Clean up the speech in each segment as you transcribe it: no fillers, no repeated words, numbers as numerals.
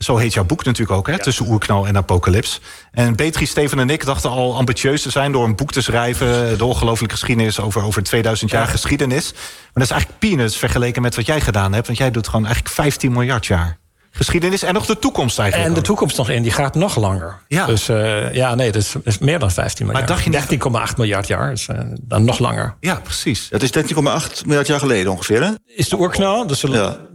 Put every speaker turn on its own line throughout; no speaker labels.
Zo heet jouw boek natuurlijk ook, hè? Ja. Tussen oerknal en apocalyps. En Beatrice, Steven en ik dachten al ambitieus te zijn door een boek te schrijven. De ongelooflijke geschiedenis over 2000 jaar geschiedenis. Maar dat is eigenlijk peanuts vergeleken met wat jij gedaan hebt. Want jij doet gewoon eigenlijk 15 miljard jaar geschiedenis en nog de toekomst eigenlijk.
En de toekomst nog in, die gaat nog langer.
Ja.
Dus dat is meer dan 15 miljard.
Maar dacht je
13,8 miljard jaar, is dan nog langer.
Ja, precies.
Het is 13,8 miljard jaar geleden ongeveer, hè?
Is de oerknal. Dus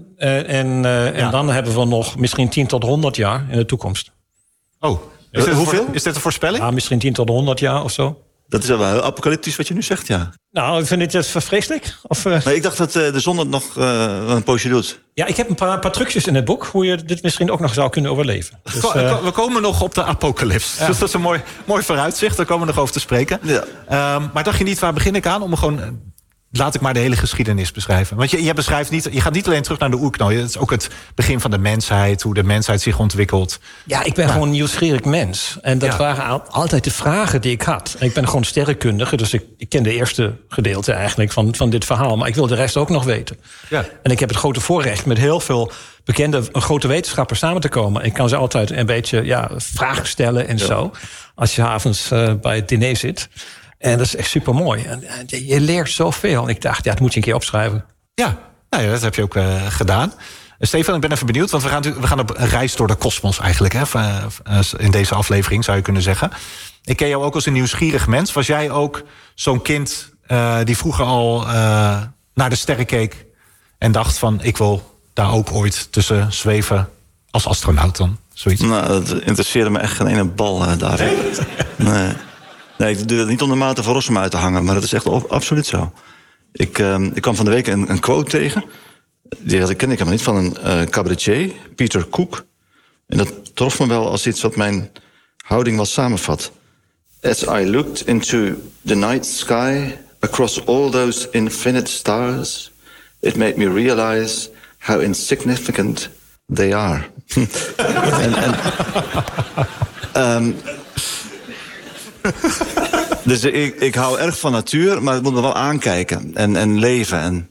en dan hebben we nog misschien 10 tot 100 jaar in de toekomst.
Oh, is dit een voorspelling?
Ja, misschien 10 tot 100 jaar of zo.
Dat is wel heel apocalyptisch wat je nu zegt, ja.
Nou, vind je het vreselijk? Of,
Nee, ik dacht dat de zon het nog een poosje doet.
Ja, ik heb een paar trucjes in het boek hoe je dit misschien ook nog zou kunnen overleven. Dus,
we komen nog op de apocalyps. Ja. Dus dat is een mooi vooruitzicht. Daar komen we nog over te spreken. Ja. Maar dacht je niet, waar begin ik aan? Om gewoon... Laat ik maar de hele geschiedenis beschrijven. Want je beschrijft niet, je gaat niet alleen terug naar de oerknal. Het is ook het begin van de mensheid, hoe de mensheid zich ontwikkelt.
Ja, ik ben gewoon een nieuwsgierig mens. En dat waren altijd de vragen die ik had. En ik ben gewoon sterrenkundige, dus ik ken de eerste gedeelte eigenlijk van dit verhaal. Maar ik wil de rest ook nog weten. Ja. En ik heb het grote voorrecht met heel veel bekende grote wetenschappers samen te komen. Ik kan ze altijd een beetje vragen stellen en zo. Als je avonds bij het diner zit. En dat is echt super mooi. En je leert zoveel. En ik dacht, dat moet je een keer opschrijven.
Ja, dat heb je ook gedaan. Stefan, ik ben even benieuwd, want we gaan op een reis door de kosmos eigenlijk. Hè, in deze aflevering, zou je kunnen zeggen. Ik ken jou ook als een nieuwsgierig mens. Was jij ook zo'n kind die vroeger al naar de sterren keek... en dacht van, ik wil daar ook ooit tussen zweven als astronaut dan? Zoiets.
Nou, dat interesseerde me echt geen ene bal daarin. Nee, ik doe dat niet om de mate van Rossum uit te hangen, maar dat is echt absoluut zo. Ik kwam van de week een quote tegen. Die ken ik helemaal niet, van een cabaretier, Peter Cook. En dat trof me wel als iets wat mijn houding wel samenvat. As I looked into the night sky, across all those infinite stars, it made me realize how insignificant they are. Dus ik hou erg van natuur, maar het moet me wel aankijken en leven.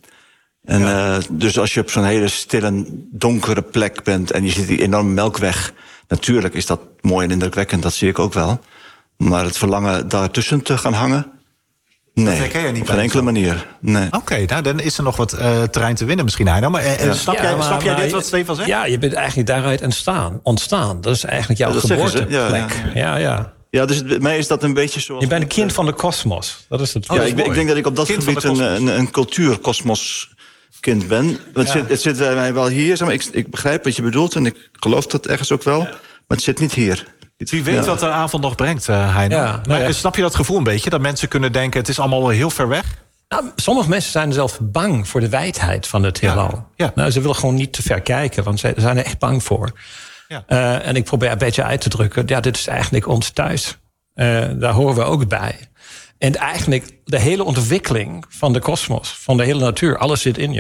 Dus als je op zo'n hele stille, donkere plek bent en je ziet die enorme melkweg, natuurlijk is dat mooi en indrukwekkend, dat zie ik ook wel. Maar het verlangen daartussen te gaan hangen, nee, op geen enkele manier. Nee.
Oké, nou, dan is er nog wat terrein te winnen misschien, Heino. Maar snap jij dit wat Stefan zegt?
Ja, je bent eigenlijk daaruit ontstaan. Dat is eigenlijk jouw geboorteplek. Ja.
Ja, dus bij mij is dat een beetje zoals...
Je bent een kind van de kosmos. Dat is het.
Ja, ik denk dat ik op dat gebied een cultuurkosmoskind ben. Het zit bij mij wel hier. Zeg maar, ik begrijp wat je bedoelt en ik geloof dat ergens ook wel. Maar het zit niet hier.
Wie weet wat de avond nog brengt, Heino. Snap je dat gevoel een beetje? Dat mensen kunnen denken, het is allemaal heel ver weg?
Nou, sommige mensen zijn zelf bang voor de wijdheid van het heelal. Ja. Nou, ze willen gewoon niet te ver kijken, want ze zijn er echt bang voor. Ja. En ik probeer een beetje uit te drukken, dit is eigenlijk ons thuis. Daar horen we ook bij. En eigenlijk de hele ontwikkeling van de kosmos, van de hele natuur, alles zit in je.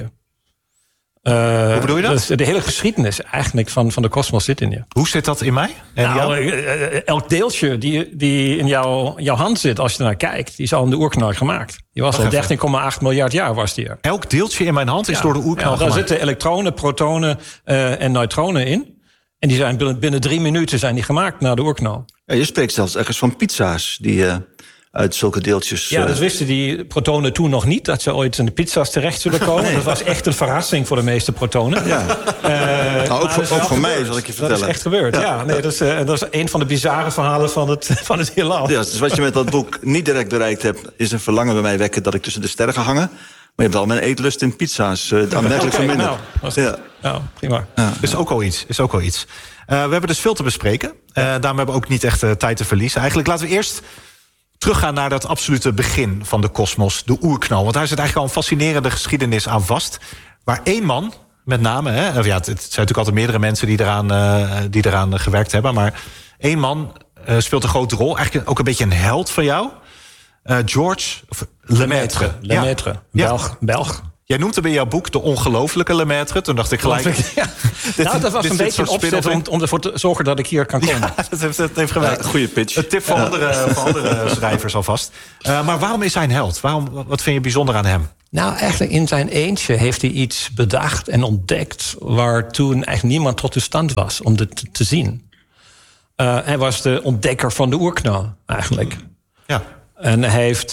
Hoe bedoel je dat?
Dus de hele geschiedenis eigenlijk van de kosmos zit in je.
Hoe zit dat in mij?
Elk deeltje die in jouw hand zit, als je ernaar kijkt, die is al in de oerknal gemaakt. Die was al 13,8 miljard jaar was die er.
Elk deeltje in mijn hand is door de oerknal gemaakt?
Daar zitten elektronen, protonen en neutronen in. En die zijn binnen 3 minuten zijn die gemaakt na de oerknal.
Ja, je spreekt zelfs ergens van pizza's die uit zulke deeltjes...
Ja, dat wisten die protonen toen nog niet, dat ze ooit in de pizza's terecht zullen komen. Nee. Dat was echt een verrassing voor de meeste protonen.
Ja. Ook voor mij, zal ik je vertellen.
Dat is echt gebeurd, dat is een van de bizarre verhalen van het heelal.
Ja, dus wat je met dat boek niet direct bereikt hebt, is een verlangen bij mij wekken dat ik tussen de sterren ga hangen. Maar je hebt wel mijn eetlust in pizza's aanmerkelijk verminderd.
Nou, prima.
Ja. Is ook al iets. We hebben dus veel te bespreken. Daarom hebben we ook niet echt tijd te verliezen. Eigenlijk laten we eerst teruggaan naar dat absolute begin van de kosmos, de oerknal. Want daar zit eigenlijk al een fascinerende geschiedenis aan vast. Waar één man, met name, het zijn natuurlijk altijd meerdere mensen die eraan gewerkt hebben, maar één man speelt een grote rol. Eigenlijk ook een beetje een held van jou. George Lemaitre.
Belg.
Jij noemt hem in jouw boek de ongelofelijke Lemaitre. Toen dacht ik gelijk...
dat was een beetje een opzet om ervoor te zorgen dat ik hier kan komen.
Ja, dat heeft gewerkt.
Goeie pitch.
Een tip voor andere schrijvers alvast. Maar waarom is hij een held? Wat vind je bijzonder aan hem?
Nou, eigenlijk in zijn eentje heeft hij iets bedacht en ontdekt waar toen eigenlijk niemand tot in stand was om dit te zien. Hij was de ontdekker van de oerknal, eigenlijk. Ja. En hij heeft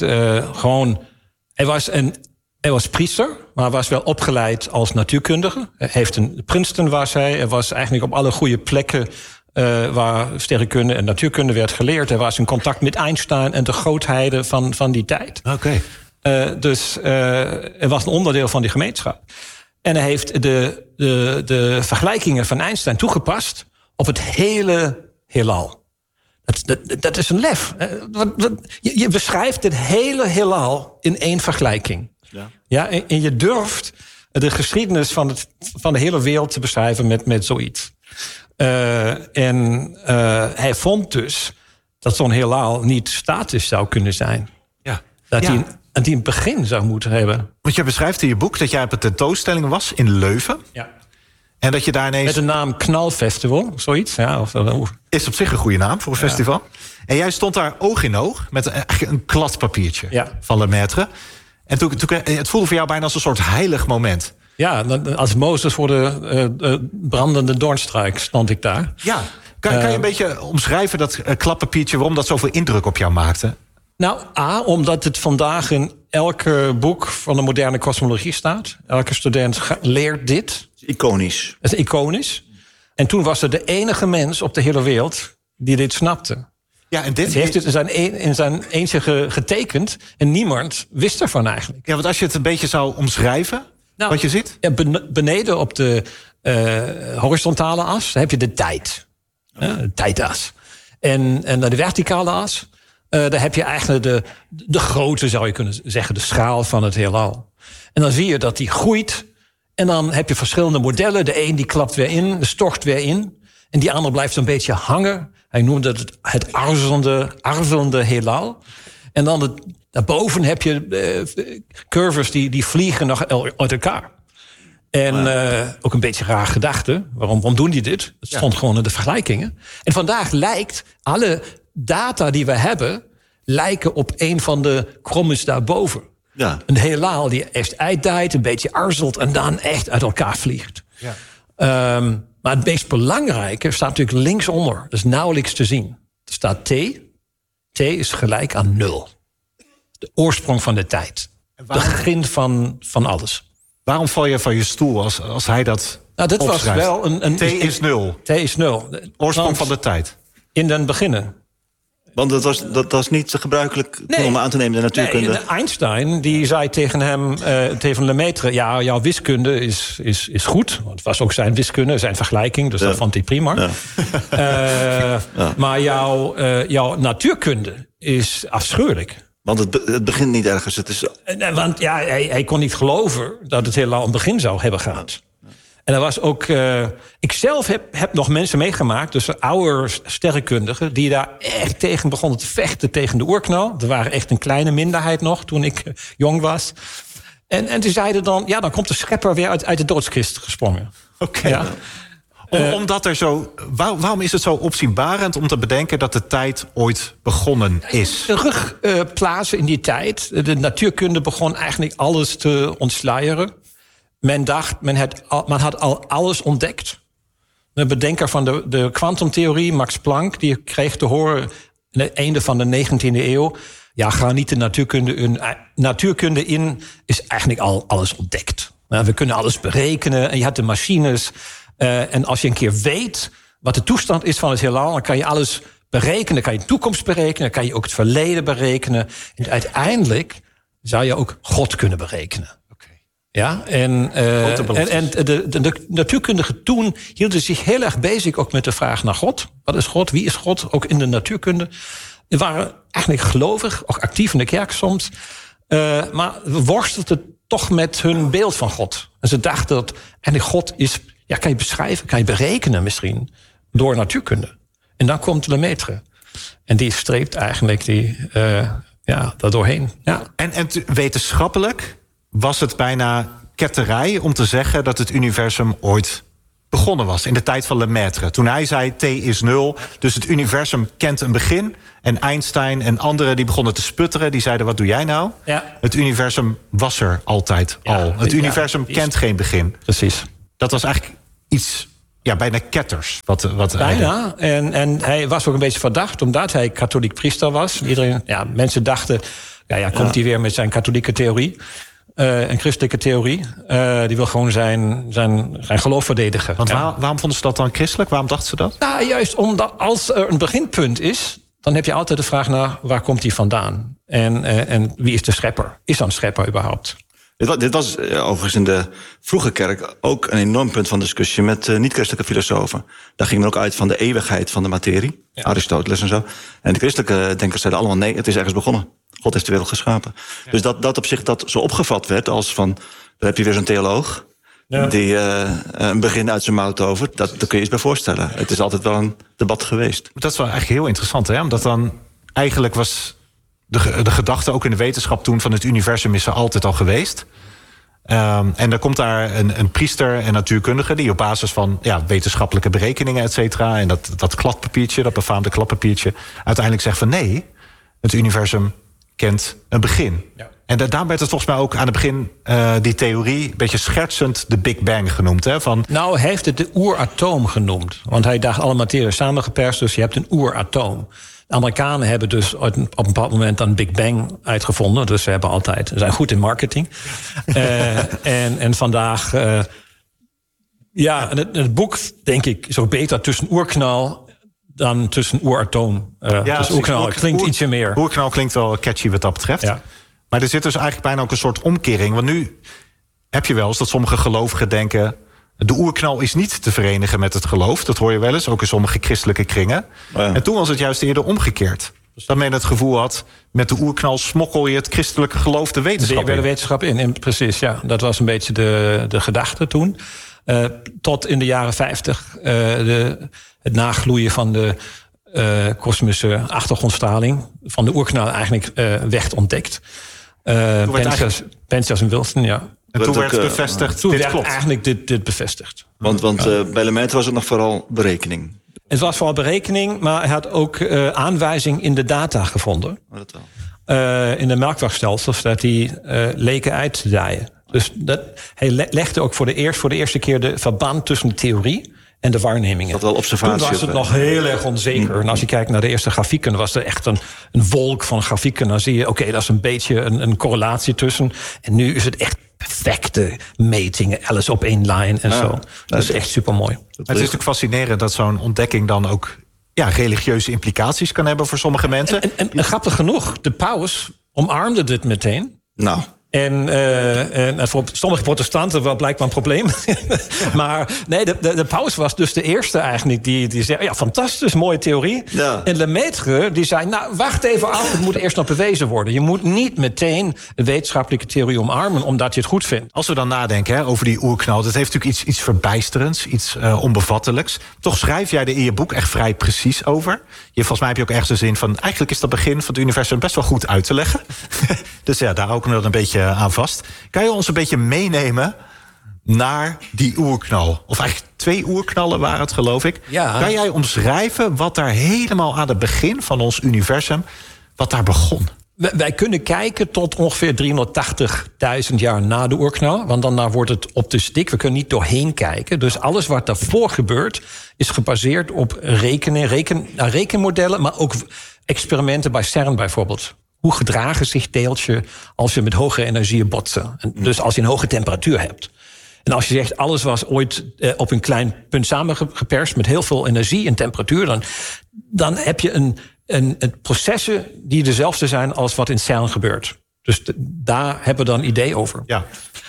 Hij was priester, maar was wel opgeleid als natuurkundige. Princeton was hij. Hij was eigenlijk op alle goede plekken waar sterrenkunde en natuurkunde werd geleerd. Hij was in contact met Einstein en de grootheden van die tijd.
Oké.
Dus hij was een onderdeel van die gemeenschap. En hij heeft de vergelijkingen van Einstein toegepast op het hele heelal. Dat is een lef. Je beschrijft het hele heelal in één vergelijking. Ja, en je durft de geschiedenis van de hele wereld te beschrijven met zoiets. Hij vond dus dat zo'n heelal niet statisch zou kunnen zijn. Ja. Dat hij een begin zou moeten hebben.
Want je beschrijft in je boek dat jij op een tentoonstelling was in Leuven.
Ja.
En dat je daar ineens...
Met de naam Knalfestival, zoiets. Ja,
is op zich een goede naam voor een festival. En jij stond daar oog in oog met een kladpapiertje van Lemaitre. En toen, het voelde voor jou bijna als een soort heilig moment.
Ja, als Mozes voor de brandende doornstruik stond ik daar.
Ja, kan je een beetje omschrijven dat kladpapiertje, waarom dat zoveel indruk op jou maakte?
Nou, omdat het vandaag in elke boek van de moderne kosmologie staat. Elke student leert dit.
Iconisch.
Het is iconisch. En toen was er de enige mens op de hele wereld die dit snapte.
Ja, en dit...
Hij heeft het in zijn eentje getekend en niemand wist ervan eigenlijk.
Ja, want als je het een beetje zou omschrijven, wat je ziet?
Ja, beneden op de horizontale as heb je de tijd. De tijdas. En naar de verticale as, daar heb je eigenlijk de grootte, zou je kunnen zeggen, de schaal van het heelal. En dan zie je dat die groeit. En dan heb je verschillende modellen. De een die klapt weer in, de stort weer in. En die andere blijft een beetje hangen. Hij noemde het arzelende heelal. En dan daarboven heb je curves die vliegen nog uit elkaar. En ook een beetje raar gedachte. Waarom doen die dit? Het stond gewoon in de vergelijkingen. En vandaag lijkt alle data die we hebben lijken op een van de krommes daarboven. Ja. Een heelal die eerst uitdijt, een beetje arzelt en dan echt uit elkaar vliegt. Ja. Maar het meest belangrijke staat natuurlijk linksonder. Dat is nauwelijks te zien. Er staat T. T is gelijk aan 0. De oorsprong van de tijd. Het begin van alles.
Waarom val je van je stoel als hij dat
dit
opschrijft?
Was wel een
T is 0.
T is 0.
Oorsprong van de tijd.
In den beginnen.
Want dat was niet gebruikelijk om aan te nemen, de natuurkunde.
Nee, Einstein die zei tegen hem, tegen Lemaitre... ja, jouw wiskunde is goed. Want het was ook zijn wiskunde, zijn vergelijking. Dus dat vond hij prima. Ja. Maar jouw natuurkunde is afschuwelijk.
Want het begint niet ergens. Het is...
Want hij kon niet geloven dat het heelal een begin zou hebben gehad. En er was ook... ik zelf heb nog mensen meegemaakt, dus oude sterrenkundigen... die daar echt tegen begonnen te vechten tegen de oerknal. Er waren echt een kleine minderheid nog toen ik jong was. En die zeiden dan... ja, dan komt de schepper weer uit de doodskist gesprongen.
Oké. Ja. Omdat er zo... Waarom is het zo opzienbarend om te bedenken dat de tijd ooit begonnen is?
Terugplaatsen in die tijd. De natuurkunde begon eigenlijk alles te ontsluieren. Men dacht, men had al alles ontdekt. De bedenker van de kwantumtheorie, Max Planck... die kreeg te horen aan het einde van de 19e eeuw... ja, ga niet de natuurkunde in. Natuurkunde in is eigenlijk al alles ontdekt. We kunnen alles berekenen en je hebt de machines... en als je een keer weet wat de toestand is van het heelal... dan kan je alles berekenen. Dan kan je de toekomst berekenen. Dan kan je ook het verleden berekenen. En uiteindelijk zou je ook God kunnen berekenen. Okay. Ja, en de natuurkundigen toen hielden zich heel erg bezig... ook met de vraag naar God. Wat is God? Wie is God? Ook in de natuurkunde. Die waren eigenlijk gelovig, ook actief in de kerk soms. Maar we worstelden toch met hun beeld van God. En ze dachten dat eigenlijk God is... ja, kan je beschrijven, kan je berekenen misschien... door natuurkunde. En dan komt Lemaitre. En die streept eigenlijk daar doorheen. Ja.
En wetenschappelijk was het bijna ketterij om te zeggen... dat het universum ooit begonnen was in de tijd van Lemaitre. Toen hij zei, T is 0, dus het universum kent een begin. En Einstein en anderen die begonnen te sputteren. Die zeiden, wat doe jij nou? Ja. Het universum was er altijd al. Het universum kent geen begin.
Precies.
Dat was eigenlijk iets... Ja, bijna ketters.
Bijna. En hij was ook een beetje verdacht, omdat hij katholiek priester was. Mensen dachten, komt hij weer met zijn katholieke theorie. Een christelijke theorie. Die wil gewoon zijn geloof verdedigen.
Want waarom vonden ze dat dan christelijk? Waarom dachten ze dat?
Nou, juist omdat als er een beginpunt is... dan heb je altijd de vraag naar waar komt hij vandaan? En wie is de schepper? Is er een schepper überhaupt?
Dit was overigens in de vroege kerk ook een enorm punt van discussie met niet-christelijke filosofen. Daar ging men ook uit van de eeuwigheid van de materie, Aristoteles en zo. En de christelijke denkers zeiden allemaal nee, het is ergens begonnen. God heeft de wereld geschapen. Ja. Dus dat op zich dat zo opgevat werd als van, daar heb je weer zo'n theoloog die een begin uit zijn mouw tovert. Daar kun je iets bij voorstellen. Het is altijd wel een debat geweest.
Dat is wel eigenlijk heel interessant, hè? Omdat dan eigenlijk was... De gedachte ook in de wetenschap toen van het universum is er altijd al geweest. En dan komt daar een priester en natuurkundige... die op basis van wetenschappelijke berekeningen, et cetera... en dat kladpapiertje, dat befaamde kladpapiertje... uiteindelijk zegt van nee, het universum kent een begin. Ja. En daar werd het volgens mij ook aan het begin... die theorie een beetje schertsend de Big Bang genoemd. Hè, van...
Nou, hij heeft het de oeratoom genoemd. Want hij dacht alle materie samengeperst, dus je hebt een oeratoom. De Amerikanen hebben dus op een bepaald moment een Big Bang uitgevonden. Dus ze zijn goed in marketing. En vandaag... het boek, denk ik, is ook beter tussen oerknal... dan tussen oeratoom. Dus oerknal klinkt ietsje meer.
Oerknal klinkt wel catchy wat dat betreft. Ja. Maar er zit dus eigenlijk bijna ook een soort omkering. Want nu heb je wel eens dat sommige gelovigen denken... de oerknal is niet te verenigen met het geloof. Dat hoor je wel eens, ook in sommige christelijke kringen. Oh ja. En toen was het juist eerder omgekeerd. Dus dat men het gevoel had, met de oerknal smokkel je het christelijke geloof de wetenschap in.
De wetenschap in, precies, ja. Dat was een beetje de gedachte toen. Tot in de jaren 50 het nagloeien van de kosmische achtergrondstraling... van de oerknal eigenlijk werd ontdekt. Penzias en Wilson, ja.
En toen werd bevestigd,
toen werd eigenlijk dit bevestigd.
Want bij Lemaitre was het nog vooral berekening.
Het was vooral berekening, maar hij had ook aanwijzing in de data gevonden. Dat wel. In de melkwegstelsels dat die leken uit te dijen. Dus hij legde ook voor de eerste keer de verband tussen de theorie en de waarnemingen.
Dat wel observatie.
Toen was het nog heel erg onzeker. En als je kijkt naar de eerste grafieken, was er echt een wolk van grafieken. Dan zie je, oké, dat is een beetje een correlatie tussen. En nu is het echt perfecte metingen, alles op één lijn en zo. Dat is echt supermooi.
Het is natuurlijk fascinerend dat zo'n ontdekking dan ook religieuze implicaties kan hebben voor sommige mensen.
En grappig genoeg, de paus omarmde dit meteen.
Nou.
En voor sommige protestanten wel blijkbaar een probleem. Maar nee, de paus was dus de eerste eigenlijk die zei... ja, fantastisch, mooie theorie. Ja. En Lemaitre die zei, nou, wacht even af, het moet eerst nog bewezen worden. Je moet niet meteen de wetenschappelijke theorie omarmen... omdat je het goed vindt.
Als we dan nadenken over die oerknal... dat heeft natuurlijk iets verbijsterends, iets onbevattelijks. Toch schrijf jij er in je boek echt vrij precies over. Volgens mij heb je ook ergens de zin van... eigenlijk is dat begin van het universum best wel goed uit te leggen. Dus ja, daar ook nog een beetje aan vast. Kan je ons een beetje meenemen naar die oerknal? Of eigenlijk 2 oerknallen waren het, geloof ik. Ja. Kan jij omschrijven wat daar helemaal aan het begin van ons universum... wat daar begon?
Wij kunnen kijken tot ongeveer 380.000 jaar na de oerknal. Want dan wordt het optisch dik. We kunnen niet doorheen kijken. Dus alles wat daarvoor gebeurt... is gebaseerd op rekenmodellen... maar ook experimenten bij CERN bijvoorbeeld. Hoe gedragen zich deeltje als je met hogere energieën botsen? En dus als je een hoge temperatuur hebt. En als je zegt, alles was ooit op een klein punt samengeperst... met heel veel energie en temperatuur... dan heb je een processen die dezelfde zijn als wat in CERN gebeurt. Dus daar hebben we dan een idee over.
Ja.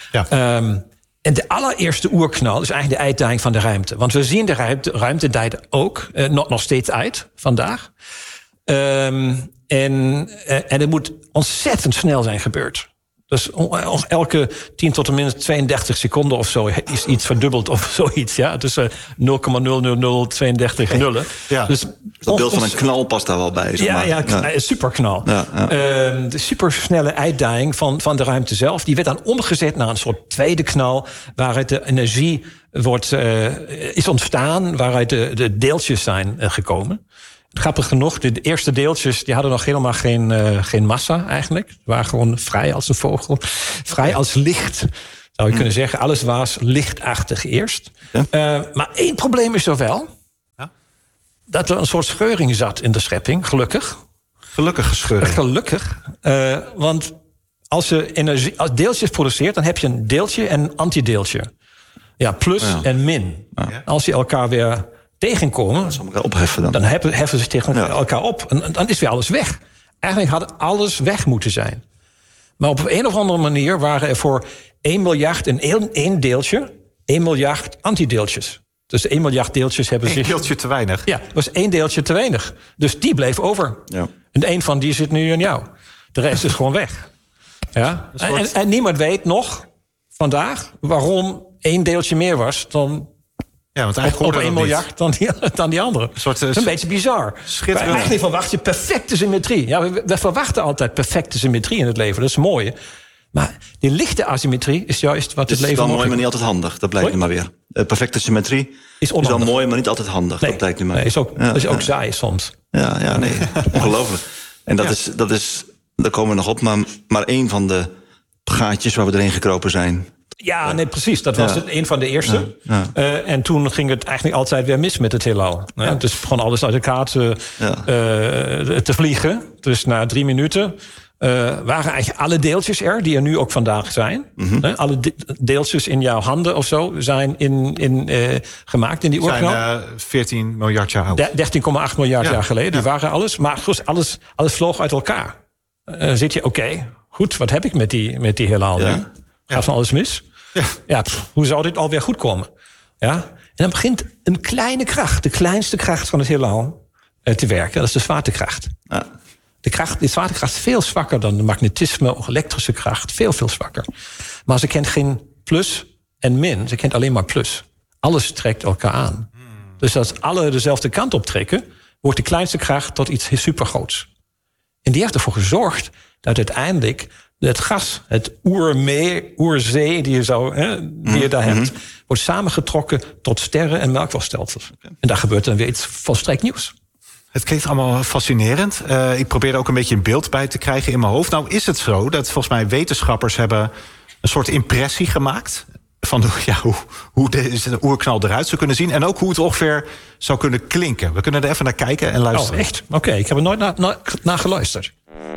En de allereerste oerknal is eigenlijk de uitdijing van de ruimte. Want we zien de ruimte dijt ook nog steeds uit vandaag. En het moet ontzettend snel zijn gebeurd. Dus elke 10 tot en minstens 32 seconden of zo is iets verdubbeld of zoiets. Ja? Dus 0,00032 nullen.
Ja.
Dus
dat beeld van een knal past daar wel bij. Zeg maar.
Ja, superknal. Ja. De supersnelle uitdijing van de ruimte zelf, die werd dan omgezet naar een soort tweede knal, waaruit de energie is ontstaan, waaruit de deeltjes zijn gekomen. Grappig genoeg, de eerste deeltjes die hadden nog helemaal geen massa eigenlijk. Ze waren gewoon vrij als een vogel. Vrij als licht, zou je kunnen zeggen. Alles was lichtachtig eerst. Ja. Maar één probleem is er wel. Ja? Dat er een soort scheuring zat in de schepping, gelukkig.
Gelukkige scheuring.
Gelukkig. Want als je deeltjes produceert, dan heb je een deeltje en een antideeltje. Ja, plus en min. Ja. Als je elkaar weer tegenkomen,
opheffen
dan heffen ze zich tegen elkaar op. En dan is weer alles weg. Eigenlijk had alles weg moeten zijn. Maar op een of andere manier waren er voor 1 miljard en één deeltje 1 miljard antideeltjes. Dus 1 miljard deeltjes hebben zich...
1 deeltje te weinig.
Ja, dat was 1 deeltje te weinig. Dus die bleef over. Ja. En een van die zit nu in jou. De rest is gewoon weg. Ja? En niemand weet nog vandaag waarom 1 deeltje meer was dan...
Ja, want eigenlijk
op 1 miljard dan die andere. Dat is een beetje bizar. Eigenlijk verwacht je perfecte symmetrie. Ja, we verwachten altijd perfecte symmetrie in het leven. Dat is mooi. Maar die lichte asymmetrie is juist wat het leven
mogelijk... is wel mooi, maar niet altijd handig. Dat blijkt nu maar weer. Perfecte symmetrie is wel mooi, maar niet altijd handig.
Nee,
dat blijkt nu maar weer.
Is ook saai soms.
Ja, nee. Ongelooflijk. En dat is... Daar komen we nog op. Maar één van de gaatjes waar we erin gekropen zijn...
Ja, nee, precies. Dat was een van de eerste. Ja. En toen ging het eigenlijk altijd weer mis met het heelal. Ja. Dus begon alles uit elkaar te vliegen. Dus na 3 minuten waren eigenlijk alle deeltjes die er nu ook vandaag zijn. Mm-hmm. Alle deeltjes in jouw handen of zo zijn gemaakt in die oerknal.
Zijn 14 miljard jaar oud.
13,8 miljard jaar geleden. Die waren alles. Maar alles vloog uit elkaar. Zit je, oké, goed, wat heb ik met die heelal nu? Gaat van alles mis? Ja, hoe zou dit alweer goed komen? Ja? En dan begint een kleine kracht, de kleinste kracht van het heelal, te werken. Dat is de zwaartekracht. Ja. De zwaartekracht is veel zwakker dan de magnetisme of elektrische kracht. Veel zwakker. Maar ze kent geen plus en min. Ze kent alleen maar plus. Alles trekt elkaar aan. Dus als alle dezelfde kant optrekken, wordt de kleinste kracht tot iets supergroots. En die heeft ervoor gezorgd dat uiteindelijk het gas, het oerzee die je daar hebt, wordt samengetrokken tot sterren en melkwegstelsels. Okay. En daar gebeurt dan weer iets volstrekt nieuws.
Het klinkt allemaal fascinerend. Ik probeer er ook een beetje een beeld bij te krijgen in mijn hoofd. Nou is het zo dat volgens mij wetenschappers hebben een soort impressie gemaakt van hoe de oerknal eruit zou kunnen zien. En ook hoe het ongeveer zou kunnen klinken. We kunnen er even naar kijken en luisteren.
Oh, echt? Oké, ik heb er nooit naar geluisterd.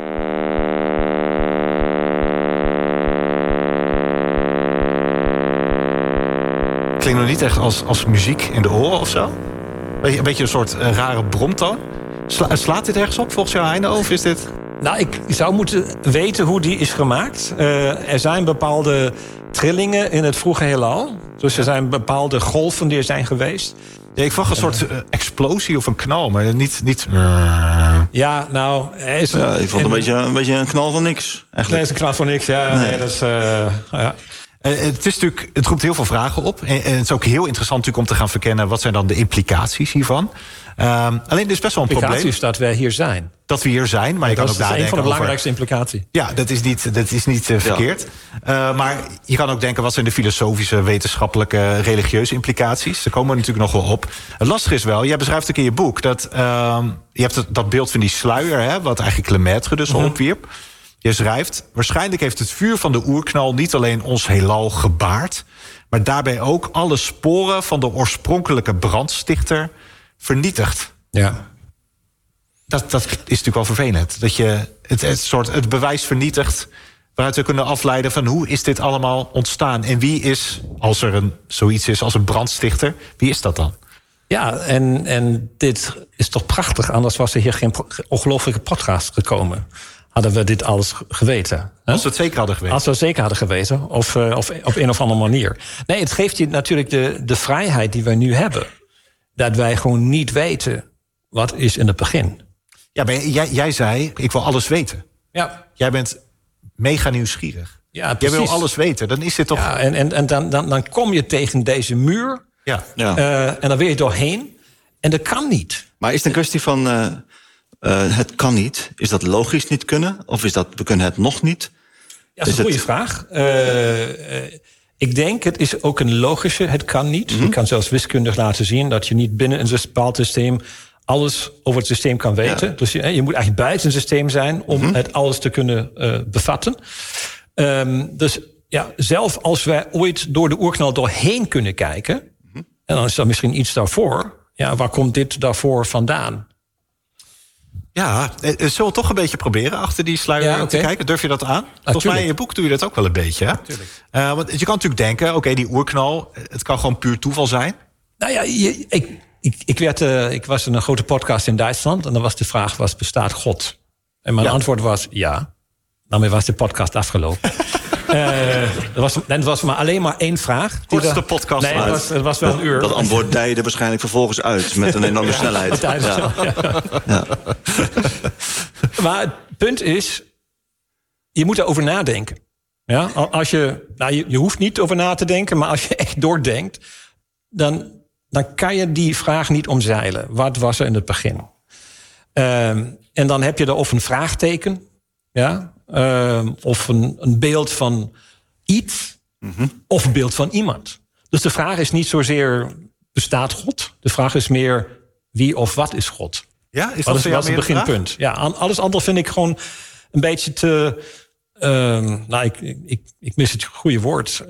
Klinkt nog niet echt als muziek in de oren of zo? Een beetje een soort rare bromtoon. Slaat dit ergens op volgens jou, Heine? Of is dit...
Nou, ik zou moeten weten hoe die is gemaakt. Er zijn bepaalde trillingen in het vroege heelal. Dus er zijn bepaalde golven die er zijn geweest.
Ja, ik verwacht een soort explosie of een knal, maar niet...
Ja, nou...
ik vond een beetje een knal van niks. Eigenlijk.
Nee, het is een knal van niks, ja. Nee. Dat is, ja.
Het roept heel veel vragen op. En het is ook heel interessant natuurlijk om te gaan verkennen... wat zijn dan de implicaties hiervan. Alleen er is best wel een probleem.
Implicatie is dat we hier zijn.
Dat we hier zijn, maar je kan ook nadenken over...
Dat is een van de belangrijkste implicaties.
Ja, dat is niet verkeerd. Maar je kan ook denken, wat zijn de filosofische, wetenschappelijke, religieuze implicaties? Daar komen we natuurlijk nog wel op. Het lastige is wel, jij beschrijft ook in je boek... dat je hebt dat beeld van die sluier, wat eigenlijk Lemaitre dus al opwierp. Je schrijft, waarschijnlijk heeft het vuur van de oerknal... niet alleen ons heelal gebaard... maar daarbij ook alle sporen van de oorspronkelijke brandstichter vernietigd.
Ja.
Dat is natuurlijk wel vervelend. Dat je het bewijs vernietigt... waaruit we kunnen afleiden van hoe is dit allemaal ontstaan... en wie is, als er zoiets is als een brandstichter... wie is dat dan?
Ja, en dit is toch prachtig... anders was er hier geen ongelofelijke podcast gekomen... hadden we dit alles geweten. Hè?
Als we het zeker hadden geweten.
Als we het zeker hadden geweten, of op een of andere manier. Nee, het geeft je natuurlijk de vrijheid die we nu hebben. Dat wij gewoon niet weten wat is in het begin.
Ja, maar jij zei, ik wil alles weten.
Ja.
Jij bent mega nieuwsgierig.
Ja,
Jij wil alles weten, dan is dit toch...
Ja, en dan kom je tegen deze muur.
Ja.
En dan wil je doorheen. En dat kan niet.
Maar is het een kwestie van... het kan niet. Is dat logisch niet kunnen? Of is dat we kunnen het nog niet?
Ja, dat is een goede vraag. Ik denk, het is ook een logische, het kan niet. Je kan zelfs wiskundig laten zien dat je niet binnen een bepaald systeem alles over het systeem kan weten. Ja. Dus je moet eigenlijk buiten een systeem zijn om het alles te kunnen bevatten. Dus ja, zelf als wij ooit door de oerknal doorheen kunnen kijken, en dan is er misschien iets daarvoor. Ja, waar komt dit daarvoor vandaan?
Ja, zullen we toch een beetje proberen achter die sluier te kijken? Durf je dat aan? Volgens mij in je boek doe je dat ook wel een beetje. Hè? Want je kan natuurlijk denken, oké, die oerknal, het kan gewoon puur toeval zijn.
Nou ja, ik was in een grote podcast in Duitsland en dan was de vraag, bestaat God? En mijn antwoord was ja. Daarmee was de podcast afgelopen. Het was maar alleen maar één vraag.
Kortste podcast.
Nee, het was wel een uur.
Dat antwoord dijde waarschijnlijk vervolgens uit met een enorme snelheid. Ja.
Maar het punt is, je moet erover nadenken. Ja? Als je hoeft niet over na te denken, maar als je echt doordenkt, dan kan je die vraag niet omzeilen. Wat was er in het begin? En dan heb je er of een vraagteken, ja? Of een beeld van iets, of een beeld van iemand. Dus de vraag is niet zozeer, bestaat God? De vraag is meer, wie of wat is God?
Ja, is
dat het beginpunt? Ja, alles andere vind ik gewoon een beetje te... ik mis het goede woord.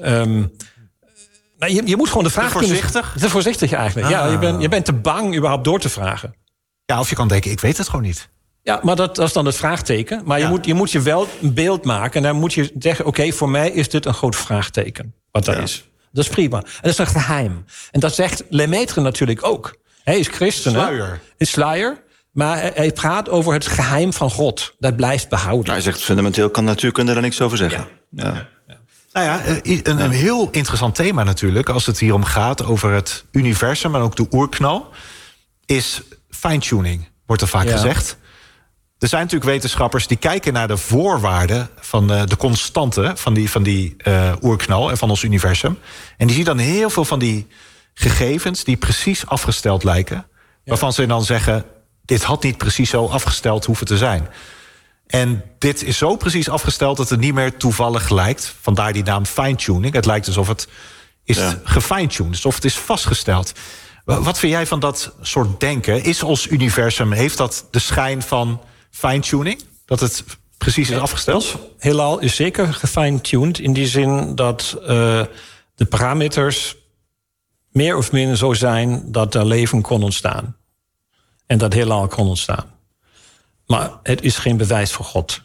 Je moet gewoon de vraag
voorzichtig?
Te voorzichtig eigenlijk. Ja, je bent te bang überhaupt door te vragen.
Ja, of je kan denken, ik weet het gewoon niet.
Ja, maar dat is dan het vraagteken. Maar je moet je wel een beeld maken. En dan moet je zeggen, oké, voor mij is dit een groot vraagteken. Wat dat is. Dat is prima. En dat is een geheim. En dat zegt Lemaitre natuurlijk ook. Hij is christen.
Sluier.
Is sluier. Maar hij praat over het geheim van God. Dat blijft behouden.
Hij zegt, fundamenteel kan natuurkunde er niks over zeggen. Ja.
Nou ja, een heel interessant thema natuurlijk, als het hier om gaat over het universum en ook de oerknal, is fine-tuning, wordt er vaak gezegd. Er zijn natuurlijk wetenschappers die kijken naar de voorwaarden van de constanten van die oerknal en van ons universum. En die zien dan heel veel van die gegevens die precies afgesteld lijken, waarvan ze dan zeggen, dit had niet precies zo afgesteld hoeven te zijn. En dit is zo precies afgesteld dat het niet meer toevallig lijkt. Vandaar die naam fine-tuning. Het lijkt alsof het is gefine-tuned, alsof het is vastgesteld. Wat vind jij van dat soort denken? Is ons universum, heeft dat de schijn van fine-tuning? Dat het precies is afgesteld?
Ons heelal is zeker gefine-tuned in die zin dat de parameters meer of minder zo zijn dat er leven kon ontstaan. En dat heelal kon ontstaan. Maar het is geen bewijs voor God.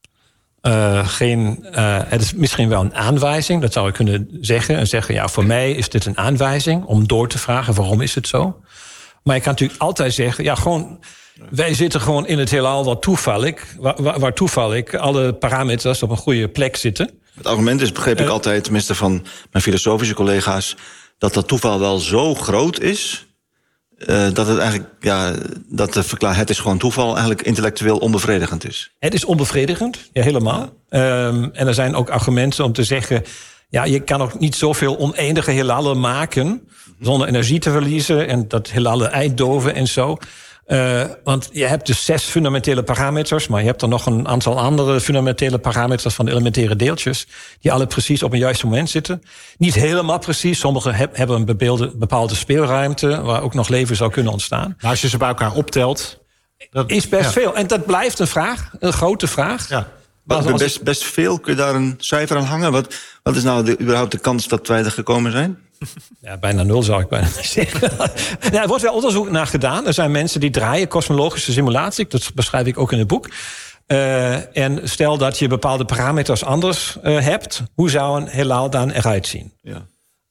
Het is misschien wel een aanwijzing, dat zou ik kunnen zeggen. En zeggen, ja, voor mij is dit een aanwijzing om door te vragen waarom is het zo. Maar je kan natuurlijk altijd zeggen, ja, gewoon, wij zitten gewoon in het heelal waar toevallig alle parameters op een goede plek zitten. Het
argument is, begreep ik altijd, tenminste van mijn filosofische collega's, dat toeval wel zo groot is, dat het eigenlijk, het is gewoon toeval, eigenlijk intellectueel onbevredigend is.
Het is onbevredigend, ja, helemaal. En er zijn ook argumenten om te zeggen, ja, je kan ook niet zoveel oneindige heelallen maken zonder energie te verliezen en dat heelallen uitdoven en zo. Want je hebt dus 6 fundamentele parameters, maar je hebt er nog een aantal andere fundamentele parameters van de elementaire deeltjes, die alle precies op een juist moment zitten. Niet helemaal precies, sommige hebben een bepaalde speelruimte waar ook nog leven zou kunnen ontstaan.
Maar als je ze bij elkaar optelt,
dat is best veel. En dat blijft een vraag, een grote vraag. Ja.
Best veel, kun je daar een cijfer aan hangen? Wat is nou überhaupt de kans dat wij er gekomen zijn?
Ja, bijna 0 zou ik bijna zeggen. Er wordt wel onderzoek naar gedaan. Er zijn mensen die draaien kosmologische simulatie. Dat beschrijf ik ook in het boek. En stel dat je bepaalde parameters anders hebt. Hoe zou een heelal dan eruit zien? Ja.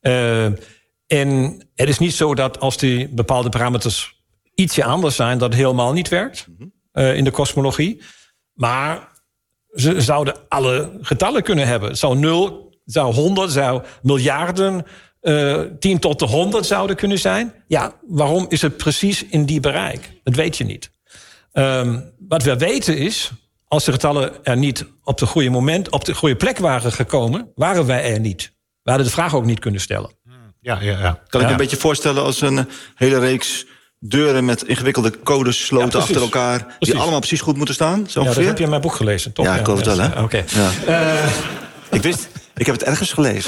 En het is niet zo dat als die bepaalde parameters ietsje anders zijn, dat het helemaal niet werkt in de kosmologie. Maar ze zouden alle getallen kunnen hebben. Het zou 0, zou 100, zou miljarden, 10 tot de 100 zouden kunnen zijn. Ja, waarom is het precies in die bereik? Dat weet je niet. Wat we weten is, als de getallen er niet op de goede moment, op de goede plek waren gekomen, waren wij er niet. We hadden de vraag ook niet kunnen stellen.
Ja.
Kan ik me een beetje voorstellen als een hele reeks deuren met ingewikkelde codes, sloten achter elkaar, die allemaal precies goed moeten staan? Zo
dat heb je in mijn boek gelezen, toch?
Ja, ik geloof het wel, hè?
Oké.
Ja. Ik heb het ergens gelezen.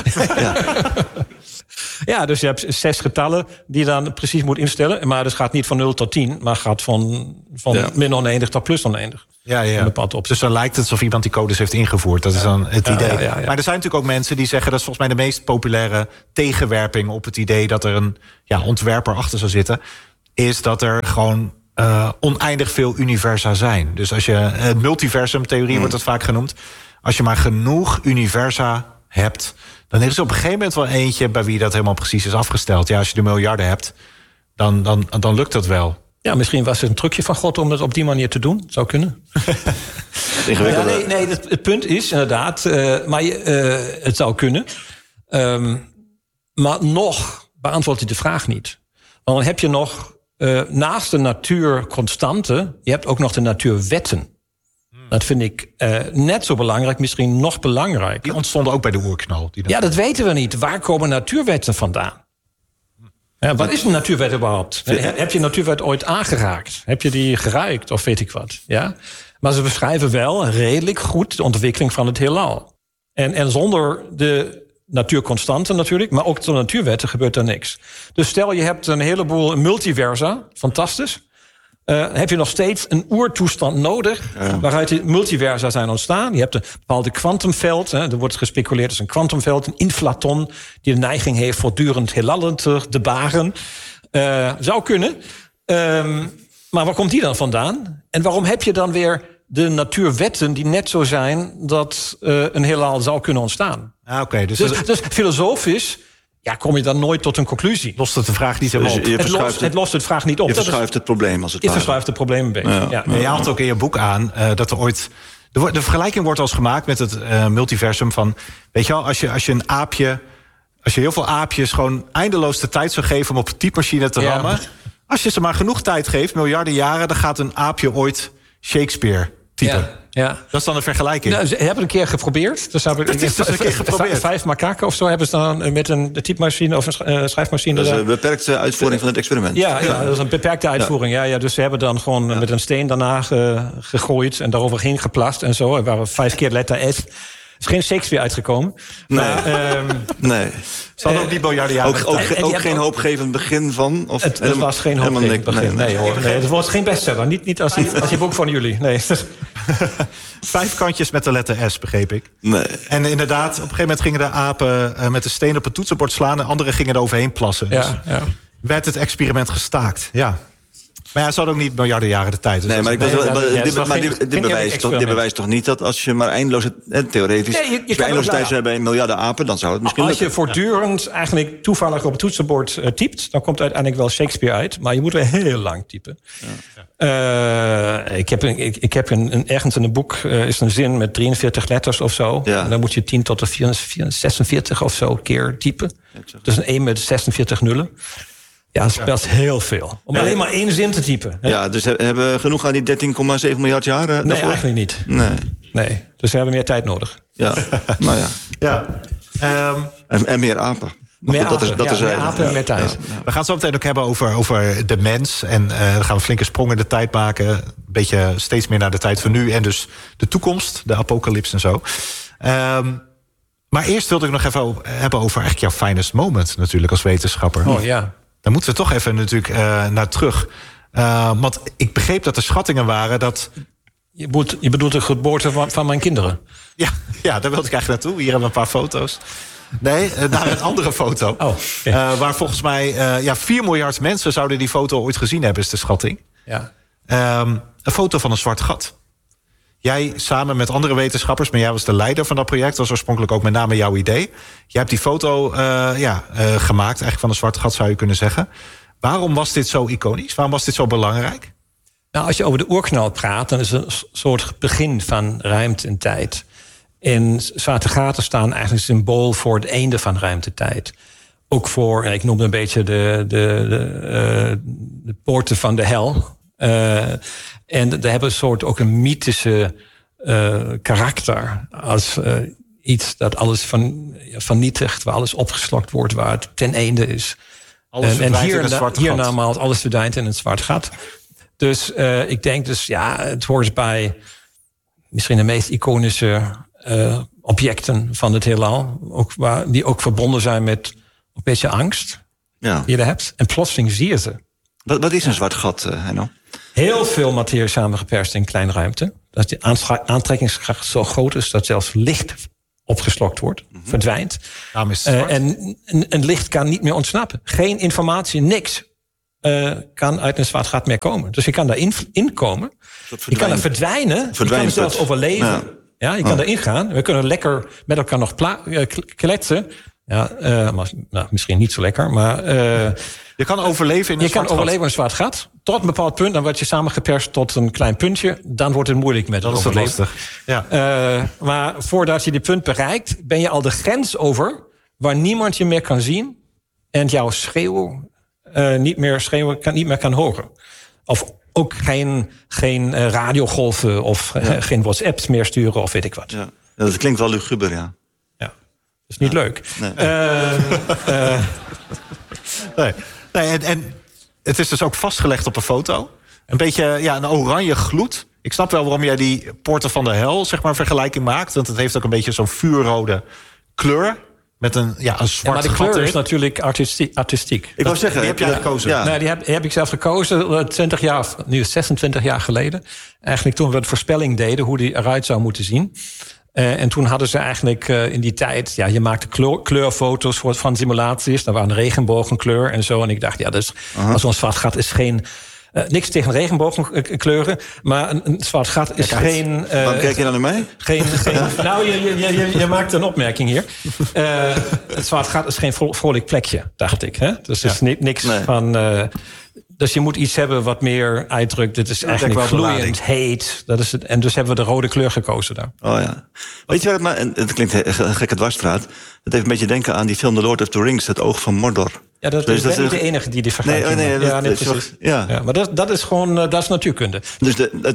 Ja, dus je hebt 6 getallen die je dan precies moet instellen. Maar het gaat niet van 0 tot 10, maar gaat van min oneindig tot plus oneindig.
Ja. Dus dan lijkt het alsof iemand die codes heeft ingevoerd. Dat is dan het idee. Ja. Maar er zijn natuurlijk ook mensen die zeggen, dat is volgens mij de meest populaire tegenwerping op het idee dat er een ontwerper achter zou zitten, is dat er gewoon oneindig veel universa zijn. Dus als je multiversumtheorie wordt dat vaak genoemd. Als je maar genoeg universa hebt, dan is er op een gegeven moment wel eentje bij wie dat helemaal precies is afgesteld. Ja, als je de miljarden hebt, dan lukt dat wel.
Ja, misschien was het een trucje van God om het op die manier te doen. Zou kunnen. Het punt is inderdaad, maar het zou kunnen. Maar nog beantwoordt hij de vraag niet. Want dan heb je nog, naast de natuurconstanten, je hebt ook nog de natuurwetten. Dat vind ik net zo belangrijk, misschien nog belangrijker.
Die ontstonden ook bij de oerknal.
Ja, dat weten we niet. Waar komen natuurwetten vandaan? Ja, wat is een natuurwet überhaupt? Heb je een natuurwet ooit aangeraakt? Heb je die geruikt of weet ik wat? Ja? Maar ze beschrijven wel redelijk goed de ontwikkeling van het heelal. En zonder de natuurconstanten natuurlijk, maar ook de natuurwetten gebeurt er niks. Dus stel je hebt een heleboel multiversa, fantastisch. Heb je nog steeds een oertoestand nodig, waaruit de multiversa zijn ontstaan. Je hebt een bepaalde kwantumveld. Er wordt gespeculeerd als een kwantumveld, een inflaton die de neiging heeft voortdurend heelallen te baren. Zou kunnen. Maar waar komt die dan vandaan? En waarom heb je dan weer de natuurwetten die net zo zijn dat een heelal zou kunnen ontstaan?
Okay, dus
filosofisch kom je dan nooit tot een conclusie.
Lost het de vraag niet helemaal op?
Het lost het vraag niet op.
Je verschuift het probleem als het ware.
Je verschuift het probleem een beetje. Ja.
Je haalt ook in je boek aan dat er ooit... De vergelijking wordt als gemaakt met het multiversum van... Weet je wel, als je een aapje... Als je heel veel aapjes gewoon eindeloos de tijd zou geven om op een typemachine te rammen... Als je ze maar genoeg tijd geeft, miljarden jaren... dan gaat een aapje ooit Shakespeare typen. Ja. Dat is dan een vergelijking.
Nou, ze hebben een keer geprobeerd. Dus hebben
een keer geprobeerd.
5 makaken of zo hebben ze dan met een typemachine of een schrijfmachine.
Dat is een beperkte uitvoering van het experiment.
Ja, dat is een beperkte uitvoering. Ja, dus ze hebben dan gewoon met een steen daarna gegooid en daaroverheen geplast en zo. Er waren 5 keer letter S. Er is geen Shakespeare uitgekomen.
Nee.
Maar,
nee.
Ze hadden ook die miljarden jaren.
Ook geen hoopgevend begin van? Of
het was geen hoopgevend begin. Nee, het wordt geen bestseller. Niet als je boek van jullie. Nee.
5 kantjes met de letter S, begreep ik.
Nee.
En inderdaad, op een gegeven moment gingen de apen met een steen op het toetsenbord slaan... en anderen gingen er overheen plassen. Dus werd het experiment gestaakt, ja. Maar ze hadden ook niet miljarden jaren de tijd. Dus dit
bewijst toch niet dat als je maar eindeloos... theoretisch, als je eindeloos tijd zou hebben in miljarden apen... dan zou het misschien
lukken. Als je voortdurend eigenlijk toevallig op het toetsenbord typt... dan komt uiteindelijk wel Shakespeare uit. Maar je moet wel heel lang typen. Ja. Ik heb ergens in een boek is een zin met 43 letters of zo. Ja. En dan moet je 10 tot de 46 of zo keer typen. Dus een 1 met 46 nullen. Ja, dat is heel veel. Om alleen maar 1 zin te typen. Hè?
Ja, dus hebben we genoeg aan die 13,7 miljard jaar daarvoor?
Nee, eigenlijk niet. Nee. Dus we hebben meer tijd nodig.
Ja, nou ja. En meer apen.
Meer apen en meer tijd.
Ja. We gaan het zo meteen ook hebben over de mens. En dan gaan we flinke sprongen in de tijd maken. Een beetje steeds meer naar de tijd van nu. En dus de toekomst, de apocalyps en zo. Maar eerst wilde ik nog even hebben over eigenlijk jouw finest moment natuurlijk als wetenschapper.
Oh ja.
Daar moeten we toch even natuurlijk naar terug. Want ik begreep dat er schattingen waren dat...
Je bedoelt de geboorte van mijn kinderen?
Ja, daar wilde ik eigenlijk naartoe. Hier hebben we een paar foto's. Nee, naar een andere foto. Waar volgens mij 4 miljard mensen zouden die foto ooit gezien hebben, is de schatting.
Ja.
Een foto van een zwart gat. Jij samen met andere wetenschappers, maar jij was de leider van dat project. Dat was oorspronkelijk ook met name jouw idee. Jij hebt die foto gemaakt, eigenlijk van een zwart gat zou je kunnen zeggen. Waarom was dit zo iconisch? Waarom was dit zo belangrijk?
Nou, als je over de oerknal praat, dan is het een soort begin van ruimte en tijd. En zwarte gaten staan eigenlijk symbool voor het einde van ruimtetijd. Ook voor, ik noemde een beetje de poorten van de hel. En daar hebben een soort ook een mythische karakter. Als iets dat alles vernietigt, waar alles opgeslokt wordt, waar het ten einde is. En hier namaals alles verdwijnt in een zwart gat. Dus ik denk dus, het hoort bij misschien de meest iconische objecten van het heelal. Die ook verbonden zijn met een beetje angst die je er hebt. En plotseling zie je ze.
Wat is een zwart gat, Heino? Heel
veel materie samengeperst in kleine ruimte. Dat de aantrekkingskracht zo groot is dat zelfs licht opgeslokt wordt, verdwijnt. En licht kan niet meer ontsnappen. Geen informatie, niks kan uit een zwart gat meer komen. Dus je kan daarin komen. Je kan er verdwijnen. Je kan er zelfs overleven. Ja, je kan erin gaan. We kunnen lekker met elkaar nog kletsen. Misschien niet zo lekker, maar...
je kan overleven in
een zwart gat. Tot een bepaald punt, dan word je samengeperst tot een klein puntje. Dan wordt het moeilijk met het overleven.
Dat is lastig.
Maar voordat je die punt bereikt, ben je al de grens over waar niemand je meer kan zien en jouw schreeuw niet meer kan horen. Of ook geen radiogolven of geen WhatsApps meer sturen of weet ik wat.
Ja, dat klinkt wel luguber, ja.
Ja, dat is niet leuk.
Nee. En het is dus ook vastgelegd op een foto. Een beetje een oranje gloed. Ik snap wel waarom jij die Poorten van de Hel vergelijking maakt. Want het heeft ook een beetje zo'n vuurrode kleur. Met een zwart
maar de kleur is natuurlijk artistiek.
Ik wou zeggen,
die heb jij gekozen.
Ja. Nou, die heb ik zelf gekozen 26 jaar geleden. Eigenlijk toen we de voorspelling deden hoe die eruit zou moeten zien. En toen hadden ze eigenlijk in die tijd... je maakte kleurfoto's van simulaties. Daar waren regenbogenkleur en zo. En ik dacht, zo'n zwart gat is geen... niks tegen regenbogenkleuren, maar een zwart gat is geen...
Waarom kijk je dan naar mij?
Nou, je maakt een opmerking hier. Het zwart gat is geen vrolijk plekje, dacht ik. Hè? Dus het is niks van... Dus je moet iets hebben wat meer uitdrukt. Dit is eigenlijk gloeiend, heet. Dat is het. En dus hebben we de rode kleur gekozen daar.
Oh ja. Weet je wat het klinkt een gekke dwarsstraat. Het heeft een beetje denken aan die film The Lord of the Rings, Het Oog van Mordor.
Ja, dat is niet de enige die vergelijking maakt. Maar dat is gewoon dat is natuurkunde.
Dus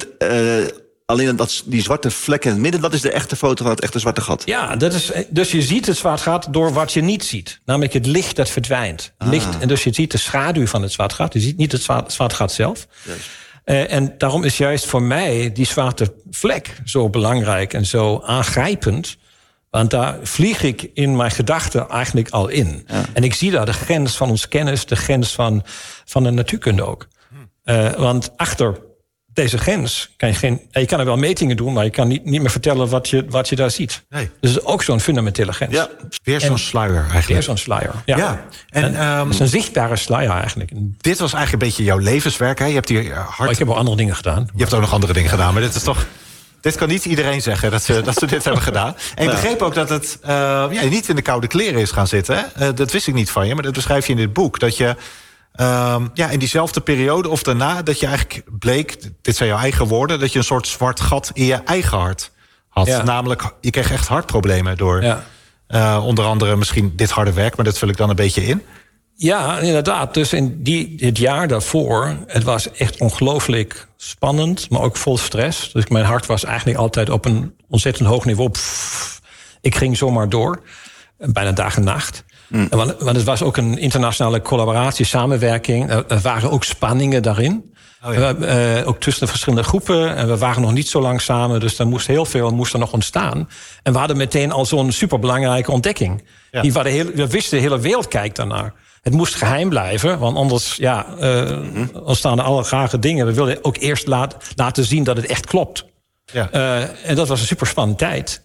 alleen die zwarte vlek in het midden, dat is de echte foto van het echte zwarte gat.
Ja, dus je ziet het zwart gat door wat je niet ziet. Namelijk het licht dat verdwijnt. En dus je ziet de schaduw van het zwart gat. Je ziet niet het zwart gat zelf. En daarom is juist voor mij die zwarte vlek zo belangrijk en zo aangrijpend. Want daar vlieg ik in mijn gedachten eigenlijk al in. Ja. En ik zie daar de grens van ons kennis, de grens van de natuurkunde ook. Want achter deze grens kan je kan er wel metingen doen, maar je kan niet meer vertellen wat je daar ziet. Nee. Dus ook zo'n fundamentele grens.
Ja, weer zo'n sluier eigenlijk.
Weer zo'n sluier, ja. Het is een zichtbare sluier eigenlijk.
Dit was eigenlijk een beetje jouw levenswerk, hè? Je hebt hier hard...
ik heb ook andere dingen gedaan.
Je hebt ook nog andere dingen gedaan, maar dit is toch... Dit kan niet iedereen zeggen, dat ze dit hebben gedaan. En ik begreep ook dat het niet in de koude kleren is gaan zitten. Hè? Dat wist ik niet van je, maar dat beschrijf je in dit boek. Dat je in diezelfde periode of daarna... dat je eigenlijk bleek, dit zijn jouw eigen woorden... dat je een soort zwart gat in je eigen hart had. Ja. Namelijk, je kreeg echt hartproblemen door... onder andere misschien dit harde werk, maar dat vul ik dan een beetje in.
Ja, inderdaad. Dus in dit jaar daarvoor... het was echt ongelooflijk spannend, maar ook vol stress. Dus mijn hart was eigenlijk altijd op een ontzettend hoog niveau. Ik ging zomaar door, bijna dag en nacht. Want het was ook een internationale collaboratie, samenwerking. Er waren ook spanningen daarin. Oh ja. Ook tussen de verschillende groepen. En we waren nog niet zo lang samen, dus er moest heel veel er nog ontstaan. En we hadden meteen al zo'n superbelangrijke ontdekking. Ja. We wisten, de hele wereld kijkt daarnaar. Het moest geheim blijven, want anders ontstaan er alle rare dingen. We wilden ook eerst laten zien dat het echt klopt. Ja. En dat was een superspannende tijd.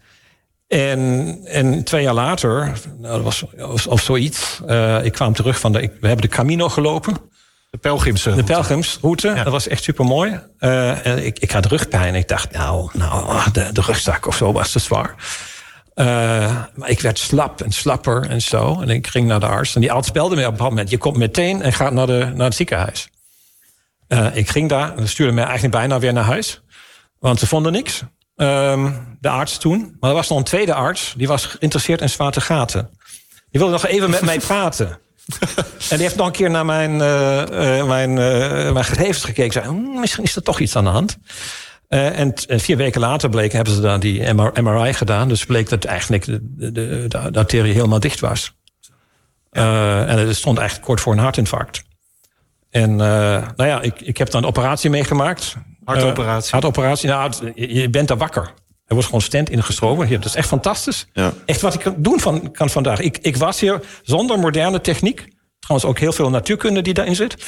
En 2 jaar later, dat was of zoiets... ik kwam terug we hebben de Camino gelopen.
De pelgrimsroute.
Ja. Dat was echt supermooi. En ik had rugpijn. Ik dacht, de rugzak of zo was te zwaar. Maar ik werd slap en slapper en zo. En ik ging naar de arts. En die arts belde me op een bepaald moment. Je komt meteen en gaat naar het ziekenhuis. Ik ging daar. En ze stuurden mij eigenlijk bijna weer naar huis. Want ze vonden niks. De arts toen. Maar er was nog een tweede arts. Die was geïnteresseerd in zwarte gaten. Die wilde nog even met mij praten. En die heeft nog een keer naar mijn gegevens gekeken. Zei, misschien is er toch iets aan de hand. En 4 weken later hebben ze dan die MRI gedaan. Dus bleek dat eigenlijk de arterie helemaal dicht was. En het stond eigenlijk kort voor een hartinfarct. En ik heb dan een operatie meegemaakt. Hartoperatie. Nou, je bent daar wakker. Er wordt gewoon stent ingestromen. Dat is echt fantastisch. Ja. Echt wat ik doen kan vandaag. Ik was hier zonder moderne techniek. Trouwens ook heel veel natuurkunde die daarin zit.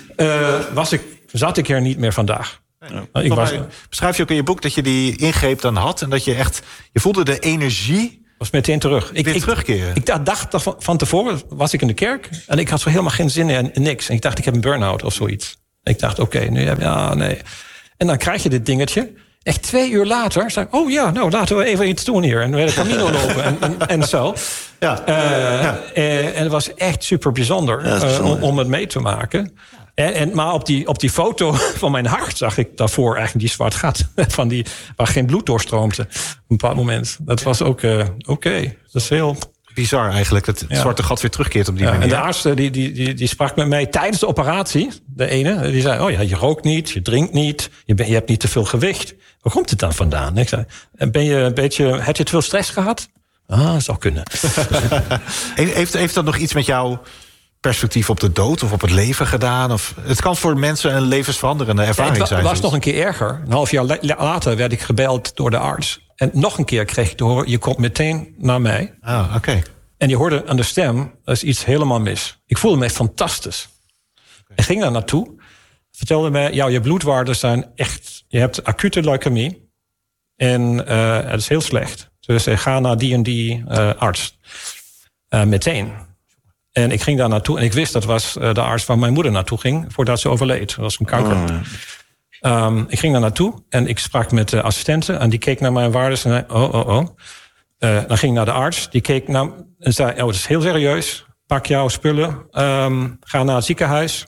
Zat ik hier niet meer vandaag.
Beschrijf je ook in je boek dat je die ingreep dan had... en dat je voelde de energie...
was meteen terug.
Weer terugkeren.
Ik dacht van tevoren, was ik in de kerk... en ik had zo helemaal geen zin in niks. En ik dacht, ik heb een burn-out of zoiets. En ik dacht, nee. En dan krijg je dit dingetje. Echt 2 uur later zei ik... laten we even iets doen hier. En we de Camino lopen en zo. Ja. En het was echt super bijzonder om het mee te maken... Maar op die foto van mijn hart zag ik daarvoor eigenlijk die zwart gat. Waar geen bloed doorstroomt op een bepaald moment. Dat was ook oké. Dat is heel...
bizar eigenlijk, dat het zwarte gat weer terugkeert op die manier.
En de arts die sprak met mij tijdens de operatie. De ene, die zei, je rookt niet, je drinkt niet. Je hebt niet te veel gewicht. Waar komt het dan vandaan? Ik zei, heb je te veel stress gehad? Dat zou kunnen.
Heeft dat nog iets met jou... perspectief op de dood of op het leven gedaan? Of, het kan voor mensen een levensveranderende ervaring zijn.
Het was nog een keer erger. Een half jaar later werd ik gebeld door de arts. En nog een keer kreeg ik te horen... je komt meteen naar mij.
Oké.
En je hoorde aan de stem... er is iets helemaal mis. Ik voelde me fantastisch. Ik ging daar naartoe. Vertelde me... je bloedwaarden zijn echt... je hebt acute leukemie. En het is heel slecht. Dus ga naar die en die arts. Meteen. En ik ging daar naartoe en ik wist dat was de arts waar mijn moeder naartoe ging... voordat ze overleed. Dat was een kanker. Ik ging daar naartoe en ik sprak met de assistenten... en die keek naar mijn waardes en zei... dan ging ik naar de arts, die keek naar... en zei, het is heel serieus. Pak jouw spullen, ga naar het ziekenhuis.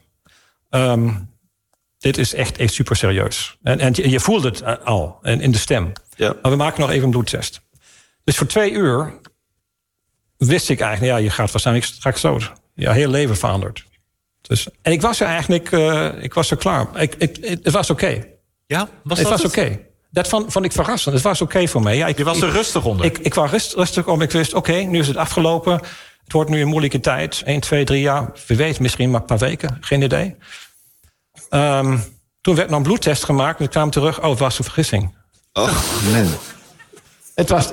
Dit is echt super serieus. En je voelde het al in de stem. Ja. Maar we maken nog even een bloedtest. Dus voor 2 uur... wist ik eigenlijk, je gaat waarschijnlijk straks dood. Je hele leven verandert. Dus, en ik was er eigenlijk, ik was er klaar. Het was oké.
Ja?
Het was oké. Dat vond ik verrassend. Het was oké voor mij.
Je was er rustig onder?
Ik was rustig om. Ik wist, nu is het afgelopen. Het wordt nu een moeilijke tijd. 1, 2, 3 jaar. Wie weet, misschien maar een paar weken. Geen idee. Toen werd nog een bloedtest gemaakt. En ik kwam terug. Het was een vergissing.
Oh, man.
Het was,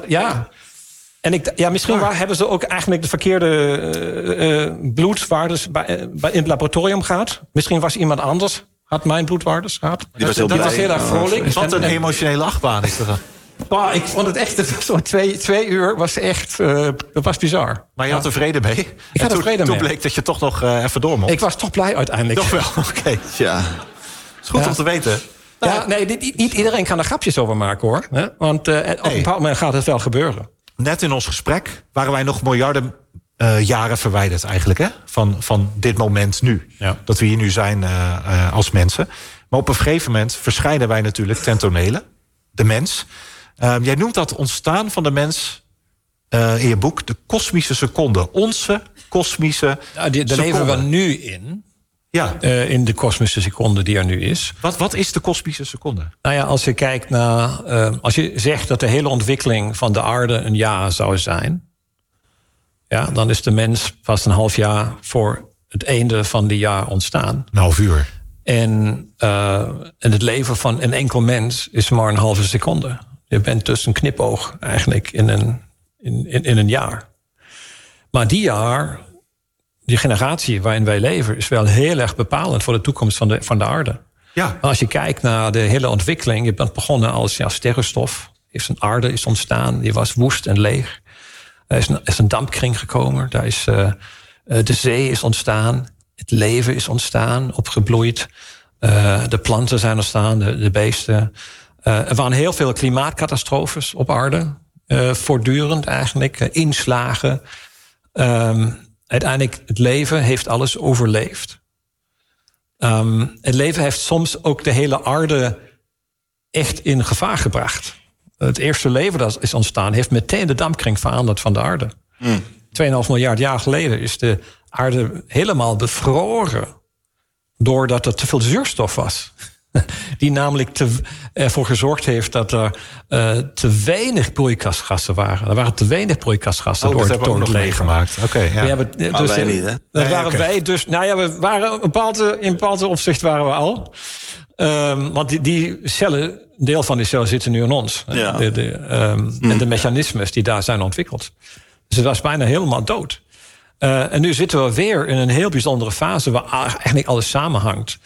En misschien hebben ze ook eigenlijk de verkeerde bloedwaardes in het laboratorium gehad. Misschien was iemand anders, had mijn bloedwaardes gehad.
Dat
was heel erg vrolijk.
Wat een emotionele achtbaan is dat.
Ik vond het echt, zo'n 2 uur was echt, dat was bizar.
Maar je had er vrede mee?
Ik had er vrede mee.
Toen bleek dat je toch nog even door mocht?
Ik was toch blij uiteindelijk.
Toch wel, oké. Ja. Is goed om te weten.
Niet iedereen kan er grapjes over maken, hoor. Want op een bepaald moment gaat het wel gebeuren.
Net in ons gesprek waren wij nog miljarden jaren verwijderd eigenlijk... Hè? Van dit moment nu. Ja. Dat we hier nu zijn als mensen. Maar op een gegeven moment verschijnen wij natuurlijk ten tonele. De mens. Jij noemt dat ontstaan van de mens in je boek... de kosmische seconde. Onze kosmische seconde.
Daar leven we nu in.
Ja.
In de kosmische seconde die er nu is.
Wat is de kosmische seconde?
Als je kijkt naar... als je zegt dat de hele ontwikkeling van de aarde een jaar zou zijn... dan is de mens vast een half jaar voor het einde van die jaar ontstaan.
Een half uur.
En het leven van een enkel mens is maar een halve seconde. Je bent dus een knipoog eigenlijk in een jaar. Maar die generatie waarin wij leven... is wel heel erg bepalend voor de toekomst van de aarde. Ja. Maar als je kijkt naar de hele ontwikkeling... je bent begonnen als sterrenstof. Een aarde is ontstaan, die was woest en leeg. Er is een dampkring gekomen. Daar is, de zee is ontstaan. Het leven is ontstaan, opgebloeid. De planten zijn ontstaan, de beesten. Er waren heel veel klimaatcatastrofes op aarde. Voortdurend eigenlijk, inslagen... Uiteindelijk, het leven heeft alles overleefd. Het leven heeft soms ook de hele aarde echt in gevaar gebracht. Het eerste leven dat is ontstaan... heeft meteen de dampkring veranderd van de aarde. 2,5 miljard jaar geleden is de aarde helemaal bevroren... doordat er te veel zuurstof was. Die namelijk ervoor gezorgd heeft dat er te weinig broeikasgassen waren. Er waren te weinig broeikasgassen door het leven
meegemaakt. Oké, ja.
Dus, wij niet, hè?
Dat waren wij dus. Nou ja, we waren in een bepaald opzicht waren we al. Want die cellen, een deel van die cellen zitten nu in ons.
Ja.
En de mechanismes die daar zijn ontwikkeld. Dus het was bijna helemaal dood. En nu zitten we weer in een heel bijzondere fase waar eigenlijk alles samenhangt.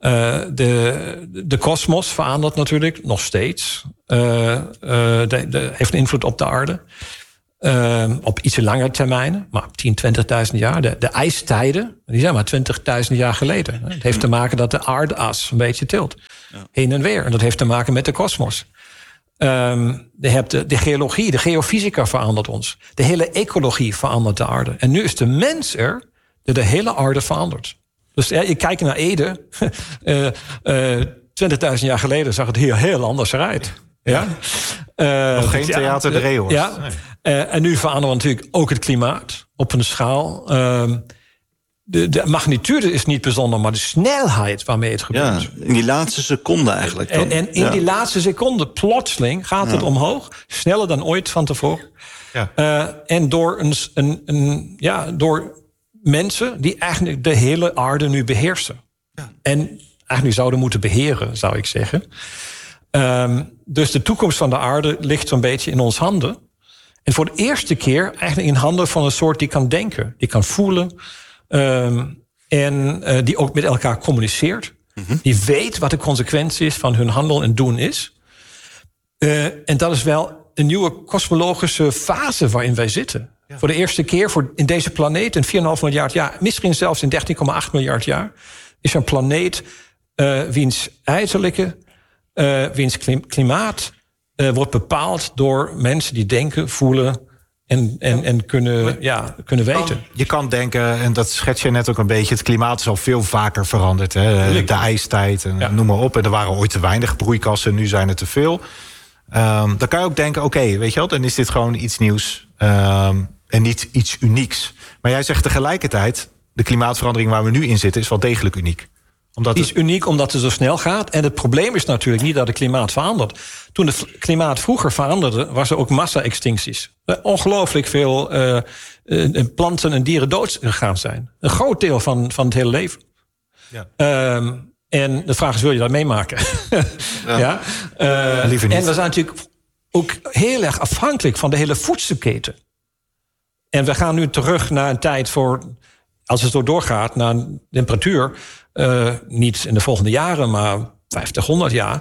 De kosmos verandert natuurlijk nog steeds. Heeft een invloed op de aarde. Op iets langere termijnen, maar 10.000, 20.000 jaar. De ijstijden, die zijn maar 20.000 jaar geleden. Het heeft te maken dat de aardas een beetje tilt. Heen en weer. En dat heeft te maken met de kosmos. Je hebt de geologie, de geofysica verandert ons. De hele ecologie verandert de aarde. En nu is de mens er die de hele aarde verandert. Dus je kijkt naar Ede. 20.000 jaar geleden zag het hier heel anders eruit. Ja?
Nog geen Theater de Ree, hoor.
Ja. Nee. En nu veranderen we natuurlijk ook het klimaat op een schaal. De magnitude is niet bijzonder, maar de snelheid waarmee het gebeurt.
Ja, in die laatste seconde eigenlijk.
En in die laatste seconde, plotseling, gaat het omhoog. Sneller dan ooit van tevoren. Ja. En door mensen die eigenlijk de hele aarde nu beheersen. Ja. En eigenlijk zouden moeten beheren, zou ik zeggen. Dus de toekomst van de aarde ligt zo'n beetje in ons handen. En voor de eerste keer eigenlijk in handen van een soort die kan denken. Die kan voelen. En die ook met elkaar communiceert. Mm-hmm. Die weet wat de consequentie is van hun handel en doen is. En dat is wel een nieuwe kosmologische fase waarin wij zitten. Ja. Voor de eerste keer in deze planeet in 4,5 miljard jaar... misschien zelfs in 13,8 miljard jaar... is een planeet wiens uiterlijke, wiens klimaat... wordt bepaald door mensen die denken, voelen... En kunnen weten.
Je kan denken, en dat schets je net ook een beetje... het klimaat is al veel vaker veranderd. Hè? De ijstijd en noem maar op. En er waren ooit te weinig broeikassen, nu zijn er te veel. Dan kan je ook denken, oké, weet je wel... dan is dit gewoon iets nieuws en niet iets unieks. Maar jij zegt tegelijkertijd... de klimaatverandering waar we nu in zitten is wel degelijk uniek.
Het is uniek omdat het zo snel gaat. En het probleem is natuurlijk niet dat het klimaat verandert. Toen het klimaat vroeger veranderde, was er ook massa-extincties. Ongelooflijk veel planten en dieren dood gegaan zijn. Een groot deel van het hele leven. Ja. En de vraag is, wil je dat meemaken? Ja.
Liever niet.
En we zijn natuurlijk ook heel erg afhankelijk van de hele voedselketen. En we gaan nu terug naar een tijd voor... als het zo doorgaat, naar een temperatuur... niet in de volgende jaren, maar 50, 100 jaar...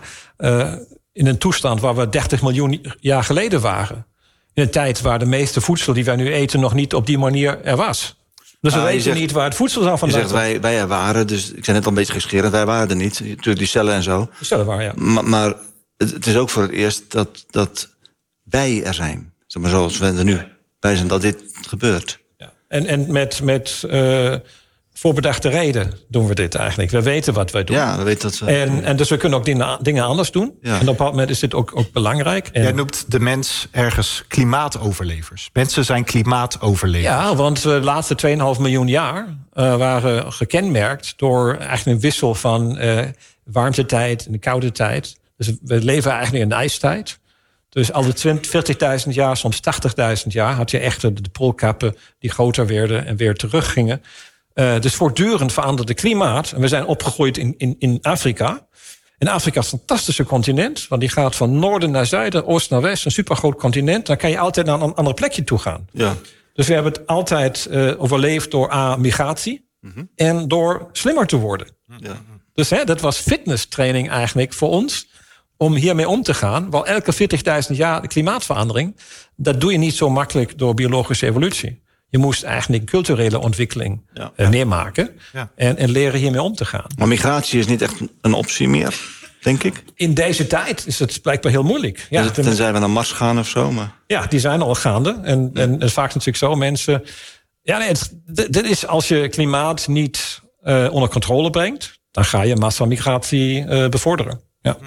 in een toestand waar we 30 miljoen jaar geleden waren. In een tijd waar de meeste voedsel die wij nu eten... nog niet op die manier er was. Dus we weten niet waar het voedsel zou vandaan komt.
Je zegt wij er waren, dus ik zei net al een beetje gescherend... wij waren er niet, natuurlijk die cellen en zo.
Die cellen waren, ja.
Maar het is ook voor het eerst dat wij er zijn. Zeg maar zoals we er nu bij zijn, dat dit gebeurt.
Ja. En met voorbedachte reden doen we dit eigenlijk. We weten wat wij doen.
Ja, we weten dat
en dus we kunnen ook dingen anders doen. Ja. En op een bepaald moment is dit ook belangrijk.
Jij noemt de mens ergens klimaatoverlevers. Mensen zijn klimaatoverlevers.
Ja, want de laatste 2,5 miljoen jaar waren gekenmerkt... door eigenlijk een wissel van warmtetijd en de koude tijd. Dus we leven eigenlijk in een ijstijd. Dus al de 40.000 jaar, soms 80.000 jaar... had je echt de poolkappen die groter werden en weer teruggingen... Dus voortdurend veranderde het klimaat. En we zijn opgegroeid in Afrika. En Afrika is een fantastische continent. Want die gaat van noorden naar zuiden, oost naar west. Een supergroot continent. Dan kan je altijd naar een ander plekje toe gaan. Ja. Dus we hebben het altijd overleefd door migratie. Mm-hmm. En door slimmer te worden. Ja. Dus dat was fitnesstraining eigenlijk voor ons. Om hiermee om te gaan. Want elke 40.000 jaar de klimaatverandering... dat doe je niet zo makkelijk door biologische evolutie. Je moest eigenlijk culturele ontwikkeling meemaken. Ja. En leren hiermee om te gaan.
Maar migratie is niet echt een optie meer, denk ik.
In deze tijd is het blijkbaar heel moeilijk. Ja,
tenzij we naar Mars gaan of zo. Maar...
Ja, die zijn al gaande. En vaak natuurlijk zo mensen... Ja, nee, dit is als je klimaat niet onder controle brengt... dan ga je massamigratie bevorderen. Ja.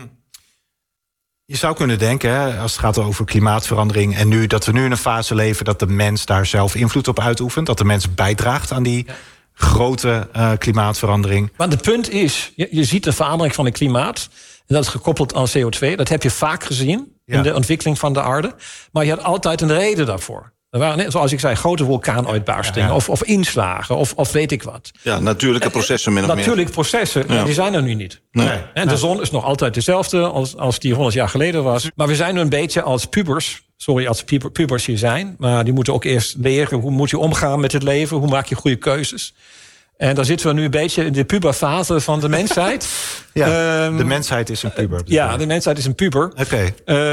Je zou kunnen denken, hè, als het gaat over klimaatverandering... en nu dat we nu in een fase leven dat de mens daar zelf invloed op uitoefent... dat de mens bijdraagt aan die grote klimaatverandering.
Maar het punt is, je ziet de verandering van het klimaat. En dat is gekoppeld aan CO2. Dat heb je vaak gezien in de ontwikkeling van de aarde. Maar je had altijd een reden daarvoor. Er waren, zoals ik zei, grote vulkaanuitbarstingen of inslagen of weet ik wat.
Ja, natuurlijke processen min of meer.
Natuurlijke processen, die zijn er nu niet.
Nee.
En de zon is nog altijd dezelfde als die 100 jaar geleden was. Maar we zijn nu een beetje als pubers. Sorry, als pubers hier zijn. Maar die moeten ook eerst leren hoe moet je omgaan met het leven. Hoe maak je goede keuzes. En daar zitten we nu een beetje in de puberfase van de mensheid.
De mensheid is een puber.
Ja, de mensheid is een puber.
Oké.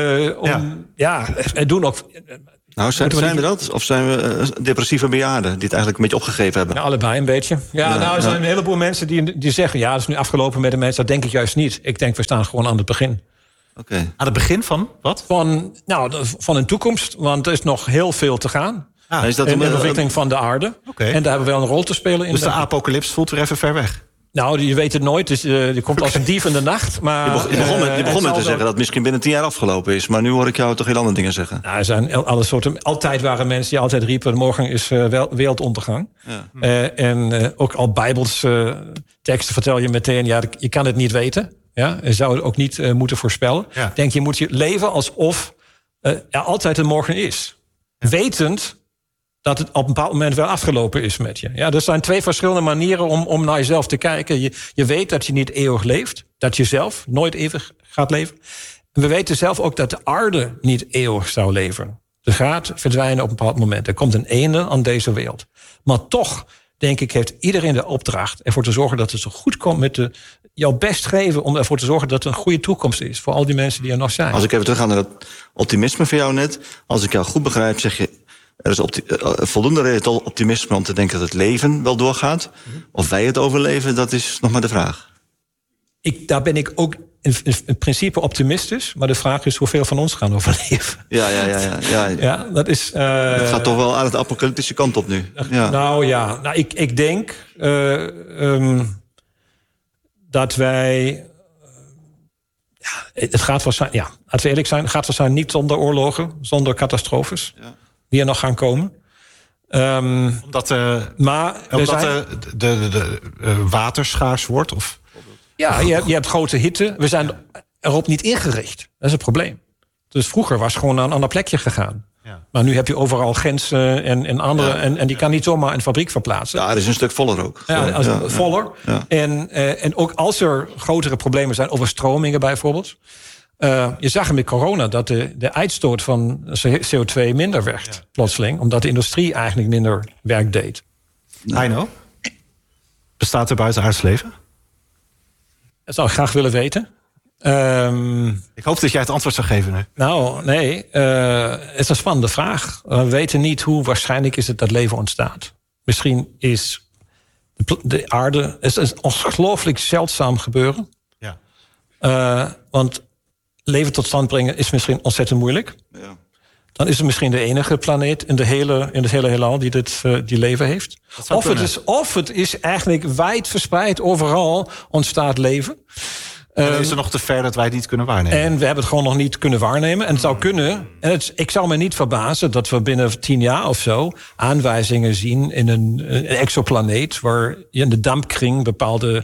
En doen ook...
Nou, zijn we dat? Of zijn we depressieve bejaarden die het eigenlijk een beetje opgegeven hebben?
Ja, allebei een beetje. Er zijn een heleboel mensen die zeggen... ja, het is nu afgelopen met de mensen. Dat denk ik juist niet. Ik denk, we staan gewoon aan het begin.
Okay.
Aan het begin van wat?
Van een toekomst. Want er is nog heel veel te gaan.
Is dat
in de ontwikkeling van de aarde.
Okay.
En daar hebben we wel een rol te spelen in.
Dus de apocalyps voelt weer even ver weg?
Nou, je weet het nooit. Dus, die komt als een dief in de nacht. Maar,
je begon met te zeggen dat het misschien binnen 10 jaar afgelopen is. Maar nu hoor ik jou toch heel andere dingen zeggen.
Nou, er zijn alle soorten... Altijd waren mensen die altijd riepen... morgen is wereldomtergang. Ja. En ook al bijbelse teksten vertel je meteen... ja, je kan het niet weten. Ja? Je zou het ook niet moeten voorspellen. Ja. Denk je moet je leven alsof er altijd een morgen is. Ja. Wetend... dat het op een bepaald moment wel afgelopen is met je. Ja, er zijn 2 verschillende manieren om naar jezelf te kijken. Je weet dat je niet eeuwig leeft. Dat je zelf nooit eeuwig gaat leven. En we weten zelf ook dat de aarde niet eeuwig zou leven. Ze gaat verdwijnen op een bepaald moment. Er komt een einde aan deze wereld. Maar toch, denk ik, heeft iedereen de opdracht... ervoor te zorgen dat het zo goed komt met jouw best geven... om ervoor te zorgen dat er een goede toekomst is... voor al die mensen die er nog zijn.
Als ik even terugga naar dat optimisme van jou net... als ik jou goed begrijp, zeg je... er is voldoende reden tot optimisme om te denken dat het leven wel doorgaat. Of wij het overleven, dat is nog maar de vraag.
Daar ben ik ook in principe optimistisch. Maar de vraag is hoeveel van ons gaan overleven.
Ja,
dat is...
het gaat toch wel aan de apocalyptische kant op nu. Ja.
Nou, ik denk dat wij... het gaat waarschijnlijk... Ja, als we eerlijk zijn, het gaat waarschijnlijk niet zonder oorlogen. Zonder catastrofes. Ja. Die er nog gaan komen.
Omdat de water schaars wordt? Of?
Ja, je hebt grote hitte. We zijn erop niet ingericht. Dat is het probleem. Dus vroeger was gewoon naar een ander plekje gegaan. Ja. Maar nu heb je overal grenzen en andere... en die kan niet zomaar een fabriek verplaatsen.
Ja, het is een stuk voller ook.
Voller. Ja. En ook als er grotere problemen zijn... overstromingen bijvoorbeeld... je zag met corona dat de uitstoot van CO2 minder werd, plotseling. Omdat de industrie eigenlijk minder werk deed.
Heino, bestaat er buitenaards leven?
Dat zou ik graag willen weten.
Ik hoop dat jij het antwoord zou geven nu.
Nou, nee. Het is een spannende vraag. We weten niet hoe waarschijnlijk is het dat leven ontstaat. Misschien is de aarde... Het is een ongelooflijk zeldzaam gebeuren. Ja. Want... leven tot stand brengen is misschien ontzettend moeilijk. Ja. Dan is het misschien de enige planeet in het hele heelal die leven heeft. Of het is eigenlijk wijd verspreid overal ontstaat leven.
Is er nog te ver dat wij het niet kunnen waarnemen?
En we hebben het gewoon nog niet kunnen waarnemen. En het zou kunnen. En ik zou me niet verbazen dat we binnen 10 jaar of zo aanwijzingen zien in een exoplaneet waar je in de dampkring bepaalde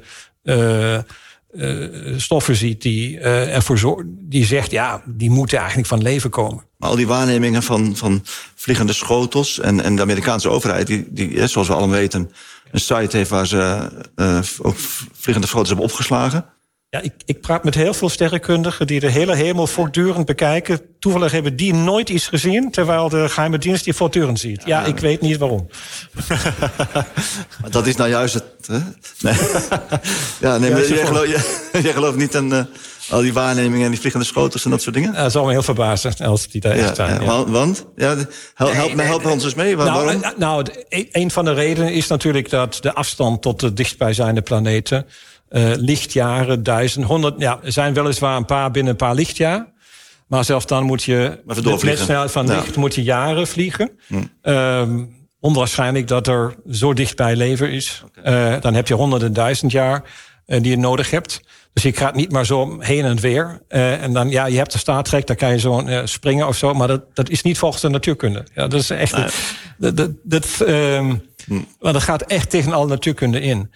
stoffen ziet die ervoor zorgen, die zegt, ja, die moeten eigenlijk van leven komen.
Maar al die waarnemingen van vliegende schotels en de Amerikaanse overheid, die zoals we allemaal weten, een site heeft waar ze ook vliegende schotels hebben opgeslagen.
Ja, ik praat met heel veel sterrenkundigen die de hele hemel voortdurend bekijken. Toevallig hebben die nooit iets gezien, terwijl de geheime dienst die voortdurend ziet. Ja, ik weet niet waarom.
Maar dat is nou juist het... Hè? Nee. Ja, nee, jij gelooft niet aan al die waarnemingen en die vliegende schotels en dat soort dingen?
Dat zal me heel verbazen als die daar echt zijn.
Ja. Want? Ja, help ons eens mee. Waarom?
Een van de redenen is natuurlijk dat de afstand tot de dichtstbijzijnde planeten... lichtjaren, 1000, 100... Ja, er zijn weliswaar binnen een paar lichtjaar. Maar zelfs dan moet je... met snelheid van licht moet je jaren vliegen. Onwaarschijnlijk dat er zo dichtbij leven is. Okay. Dan heb je 100.000 jaar die je nodig hebt. Dus je gaat niet maar zo heen en weer. En dan, je hebt de Star Trek, daar kan je zo springen of zo. Maar dat is niet volgens de natuurkunde. Ja, dat is echt... Maar dat gaat echt tegen alle natuurkunde in.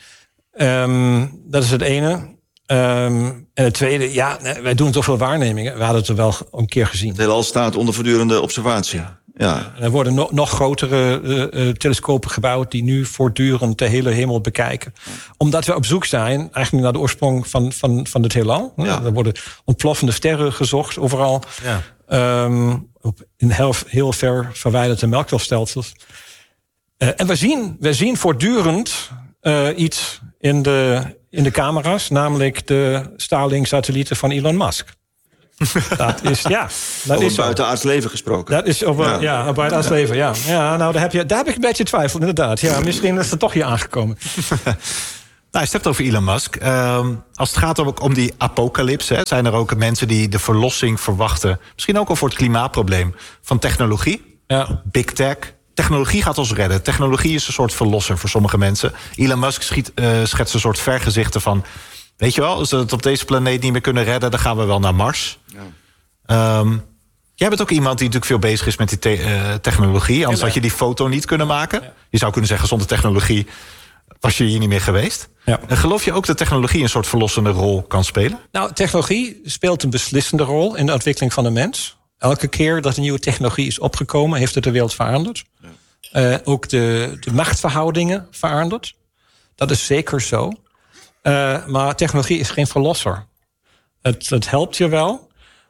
Dat is het ene. En het tweede, wij doen zoveel waarnemingen. We hadden het er wel een keer gezien.
Het heelal staat onder voortdurende observatie. Ja.
Er worden nog grotere telescopen gebouwd die nu voortdurend de hele hemel bekijken. Omdat we op zoek zijn eigenlijk naar de oorsprong van het heelal. Ja. Er worden ontploffende sterren gezocht overal. Ja. In heel ver verwijderde melkwegstelsels. En we zien voortdurend iets in de camera's, namelijk de Starlink-satellieten van Elon Musk. Dat is,
over buitenaards leven gesproken.
Dat is over, buitenaards leven, ja. Ja, nou, daar heb ik een beetje twijfel, inderdaad. Ja, misschien is het toch hier aangekomen.
Je hebt het over Elon Musk. Als het gaat om die apocalyps, zijn er ook mensen die de verlossing verwachten. Misschien ook al voor het klimaatprobleem van technologie. Ja. Big tech. Technologie gaat ons redden. Technologie is een soort verlosser voor sommige mensen. Elon Musk schetst een soort vergezichten van... Weet je wel, als we het op deze planeet niet meer kunnen redden... dan gaan we wel naar Mars. Ja. Jij bent ook iemand die natuurlijk veel bezig is met die technologie. Anders had je die foto niet kunnen maken. Ja. Je zou kunnen zeggen, zonder technologie was je hier niet meer geweest. Ja. En geloof je ook dat technologie een soort verlossende rol kan spelen?
Nou, technologie speelt een beslissende rol in de ontwikkeling van de mens. Elke keer dat een nieuwe technologie is opgekomen... heeft het de wereld veranderd. Ja. Ook de machtsverhoudingen veranderd. Dat is zeker zo. Maar technologie is geen verlosser. Het helpt je wel.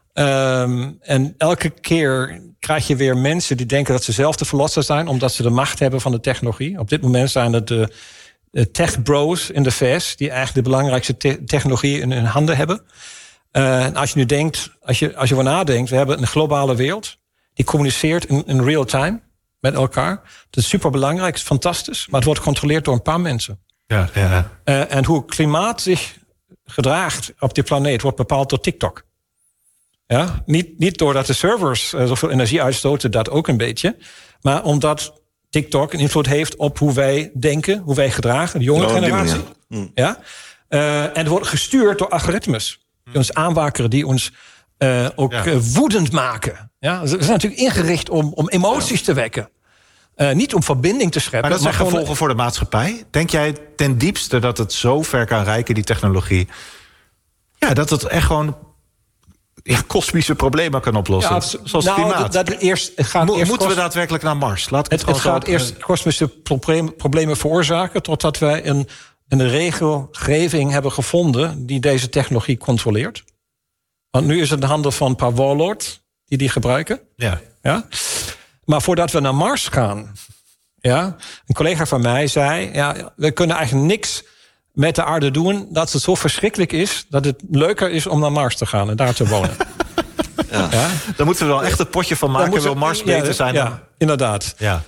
En elke keer krijg je weer mensen die denken dat ze zelf de verlosser zijn... omdat ze de macht hebben van de technologie. Op dit moment zijn het de tech bros in de VS... die eigenlijk de belangrijkste technologie in hun handen hebben. En als je nu denkt, als je erover nadenkt... we hebben een globale wereld die communiceert in real time met elkaar. Dat is superbelangrijk, is fantastisch... maar het wordt gecontroleerd door een paar mensen. Ja. En hoe het klimaat zich gedraagt op die planeet... wordt bepaald door TikTok. Ja? Niet doordat de servers zoveel energie uitstoten, dat ook een beetje... maar omdat TikTok een invloed heeft op hoe wij denken... hoe wij gedragen, de jonge generatie. Ja? En het wordt gestuurd door algoritmes... die ons aanwakkeren, die ons woedend maken. Ja? Ze zijn natuurlijk ingericht om emoties te wekken. Niet om verbinding te scheppen.
Maar dat zijn gevolgen voor de maatschappij. Denk jij ten diepste dat het zo ver kan reiken, die technologie... dat het echt gewoon kosmische problemen kan oplossen? Ja, zoals het klimaat. Moeten we daadwerkelijk naar Mars?
Het gaat eerst kosmische problemen veroorzaken... totdat wij een regelgeving hebben gevonden... die deze technologie controleert. Want nu is het in de handen van een paar warlords die gebruiken. Ja? Maar voordat we naar Mars gaan... een collega van mij zei... we kunnen eigenlijk niks met de aarde doen... dat het zo verschrikkelijk is... dat het leuker is om naar Mars te gaan en daar te wonen.
Ja? Dan moeten we wel echt een potje van maken... wil Mars beter zijn dan...
Ja, inderdaad. Ja.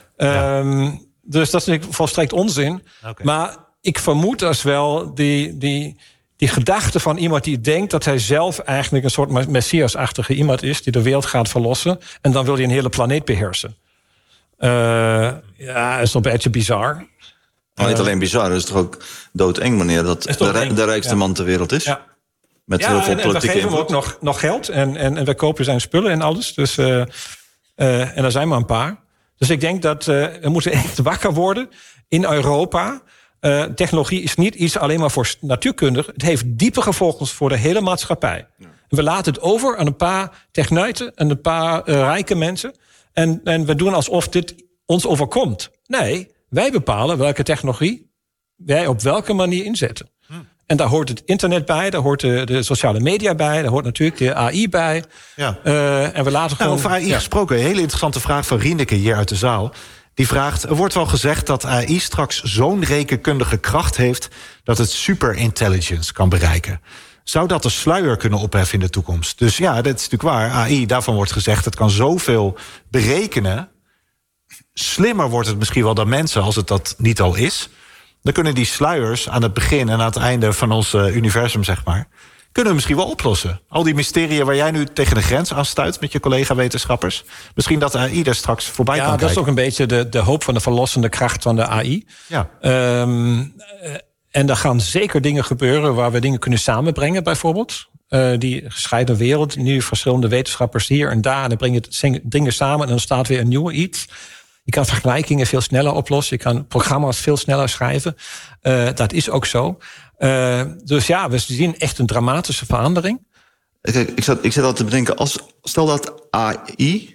Dus dat is volstrekt onzin. Okay. Maar ik vermoed als wel die gedachte van iemand die denkt... dat hij zelf eigenlijk een soort messiasachtige iemand is... die de wereld gaat verlossen... en dan wil hij een hele planeet beheersen. Is toch een beetje bizar.
Maar niet alleen bizar, het is toch ook doodeng... wanneer dat de rijkste man ter wereld is. Ja. Met heel veel politieke invloed.
We geven hem ook nog geld en we kopen zijn spullen en alles. Dus, en er zijn maar een paar. Dus ik denk dat we moeten echt wakker worden in Europa... technologie is niet iets alleen maar voor natuurkundigen. Het heeft diepe gevolgen voor de hele maatschappij. Ja. We laten het over aan een paar techneuten en een paar rijke mensen. En we doen alsof dit ons overkomt. Nee, wij bepalen welke technologie wij op welke manier inzetten. En daar hoort het internet bij, daar hoort de sociale media bij... daar hoort natuurlijk de AI bij. Ja. En we laten gewoon...
Over AI gesproken, een hele interessante vraag van Rieneke hier uit de zaal... Die vraagt, er wordt wel gezegd dat AI straks zo'n rekenkundige kracht heeft... dat het superintelligence kan bereiken. Zou dat de sluier kunnen opheffen in de toekomst? Dus ja, dat is natuurlijk waar. AI, daarvan wordt gezegd, het kan zoveel berekenen. Slimmer wordt het misschien wel dan mensen, als het dat niet al is. Dan kunnen die sluiers aan het begin en aan het einde van ons universum, zeg maar... kunnen we misschien wel oplossen. Al die mysterieën waar jij nu tegen de grens aan stuit... met je collega-wetenschappers. Misschien dat AI daar straks voorbij kan kijken.
Ja, dat is ook een beetje de hoop van de verlossende kracht van de AI. Ja. En er gaan zeker dingen gebeuren... waar we dingen kunnen samenbrengen, bijvoorbeeld. Die gescheiden wereld, nu verschillende wetenschappers hier en daar... en dan brengen dingen samen en dan staat weer een nieuwe iets. Je kan vergelijkingen veel sneller oplossen. Je kan programma's veel sneller schrijven. Dat is ook zo. Dus ja, we zien echt een dramatische verandering.
Kijk, ik zat altijd te bedenken, stel dat AI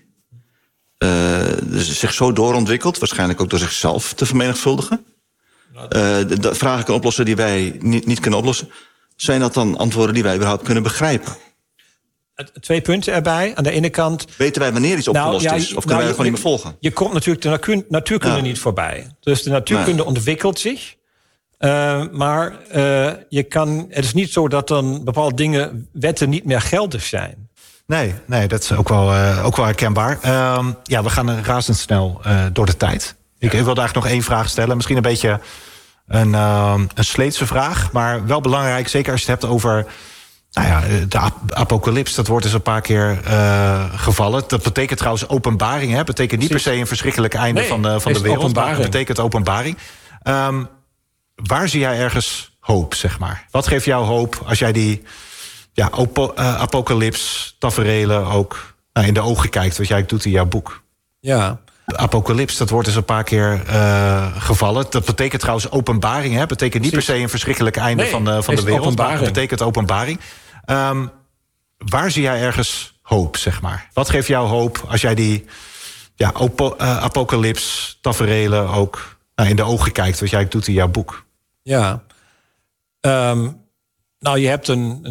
zich zo doorontwikkelt, waarschijnlijk ook door zichzelf te vermenigvuldigen. De vragen kan oplossen die wij niet kunnen oplossen. Zijn dat dan antwoorden die wij überhaupt kunnen begrijpen?
2 punten erbij. Aan de ene kant...
Weten wij wanneer iets opgelost is? Of kunnen wij het gewoon niet meer volgen?
Je komt natuurlijk de natuurkunde niet voorbij. Dus de natuurkunde ontwikkelt zich. Maar het is niet zo dat dan bepaalde wetten niet meer geldig zijn.
Nee, dat is ook wel herkenbaar. We gaan razendsnel door de tijd. Ik wilde eigenlijk nog 1 vraag stellen. Misschien een beetje een sleetse vraag. Maar wel belangrijk, zeker als je het hebt over... de apocalyps, dat wordt dus een paar keer gevallen. Dat betekent trouwens openbaring. Hè? Betekent niet per se een verschrikkelijk einde van de wereld. Maar het betekent openbaring. Waar zie jij ergens hoop, zeg maar? Wat geeft jou hoop als jij die apocalyps taferelen ook in de ogen kijkt, wat jij doet in jouw boek?
Ja.
De apocalyps, dat wordt dus een paar keer gevallen. Dat betekent trouwens openbaring. Hè? Betekent niet per se een verschrikkelijk einde van de wereld. Maar het betekent openbaring. Waar zie jij ergens hoop, zeg maar? Wat geeft jou hoop als jij die apocalyps taferelen ook in de ogen kijkt, wat jij doet in jouw boek?
Ja. Je hebt een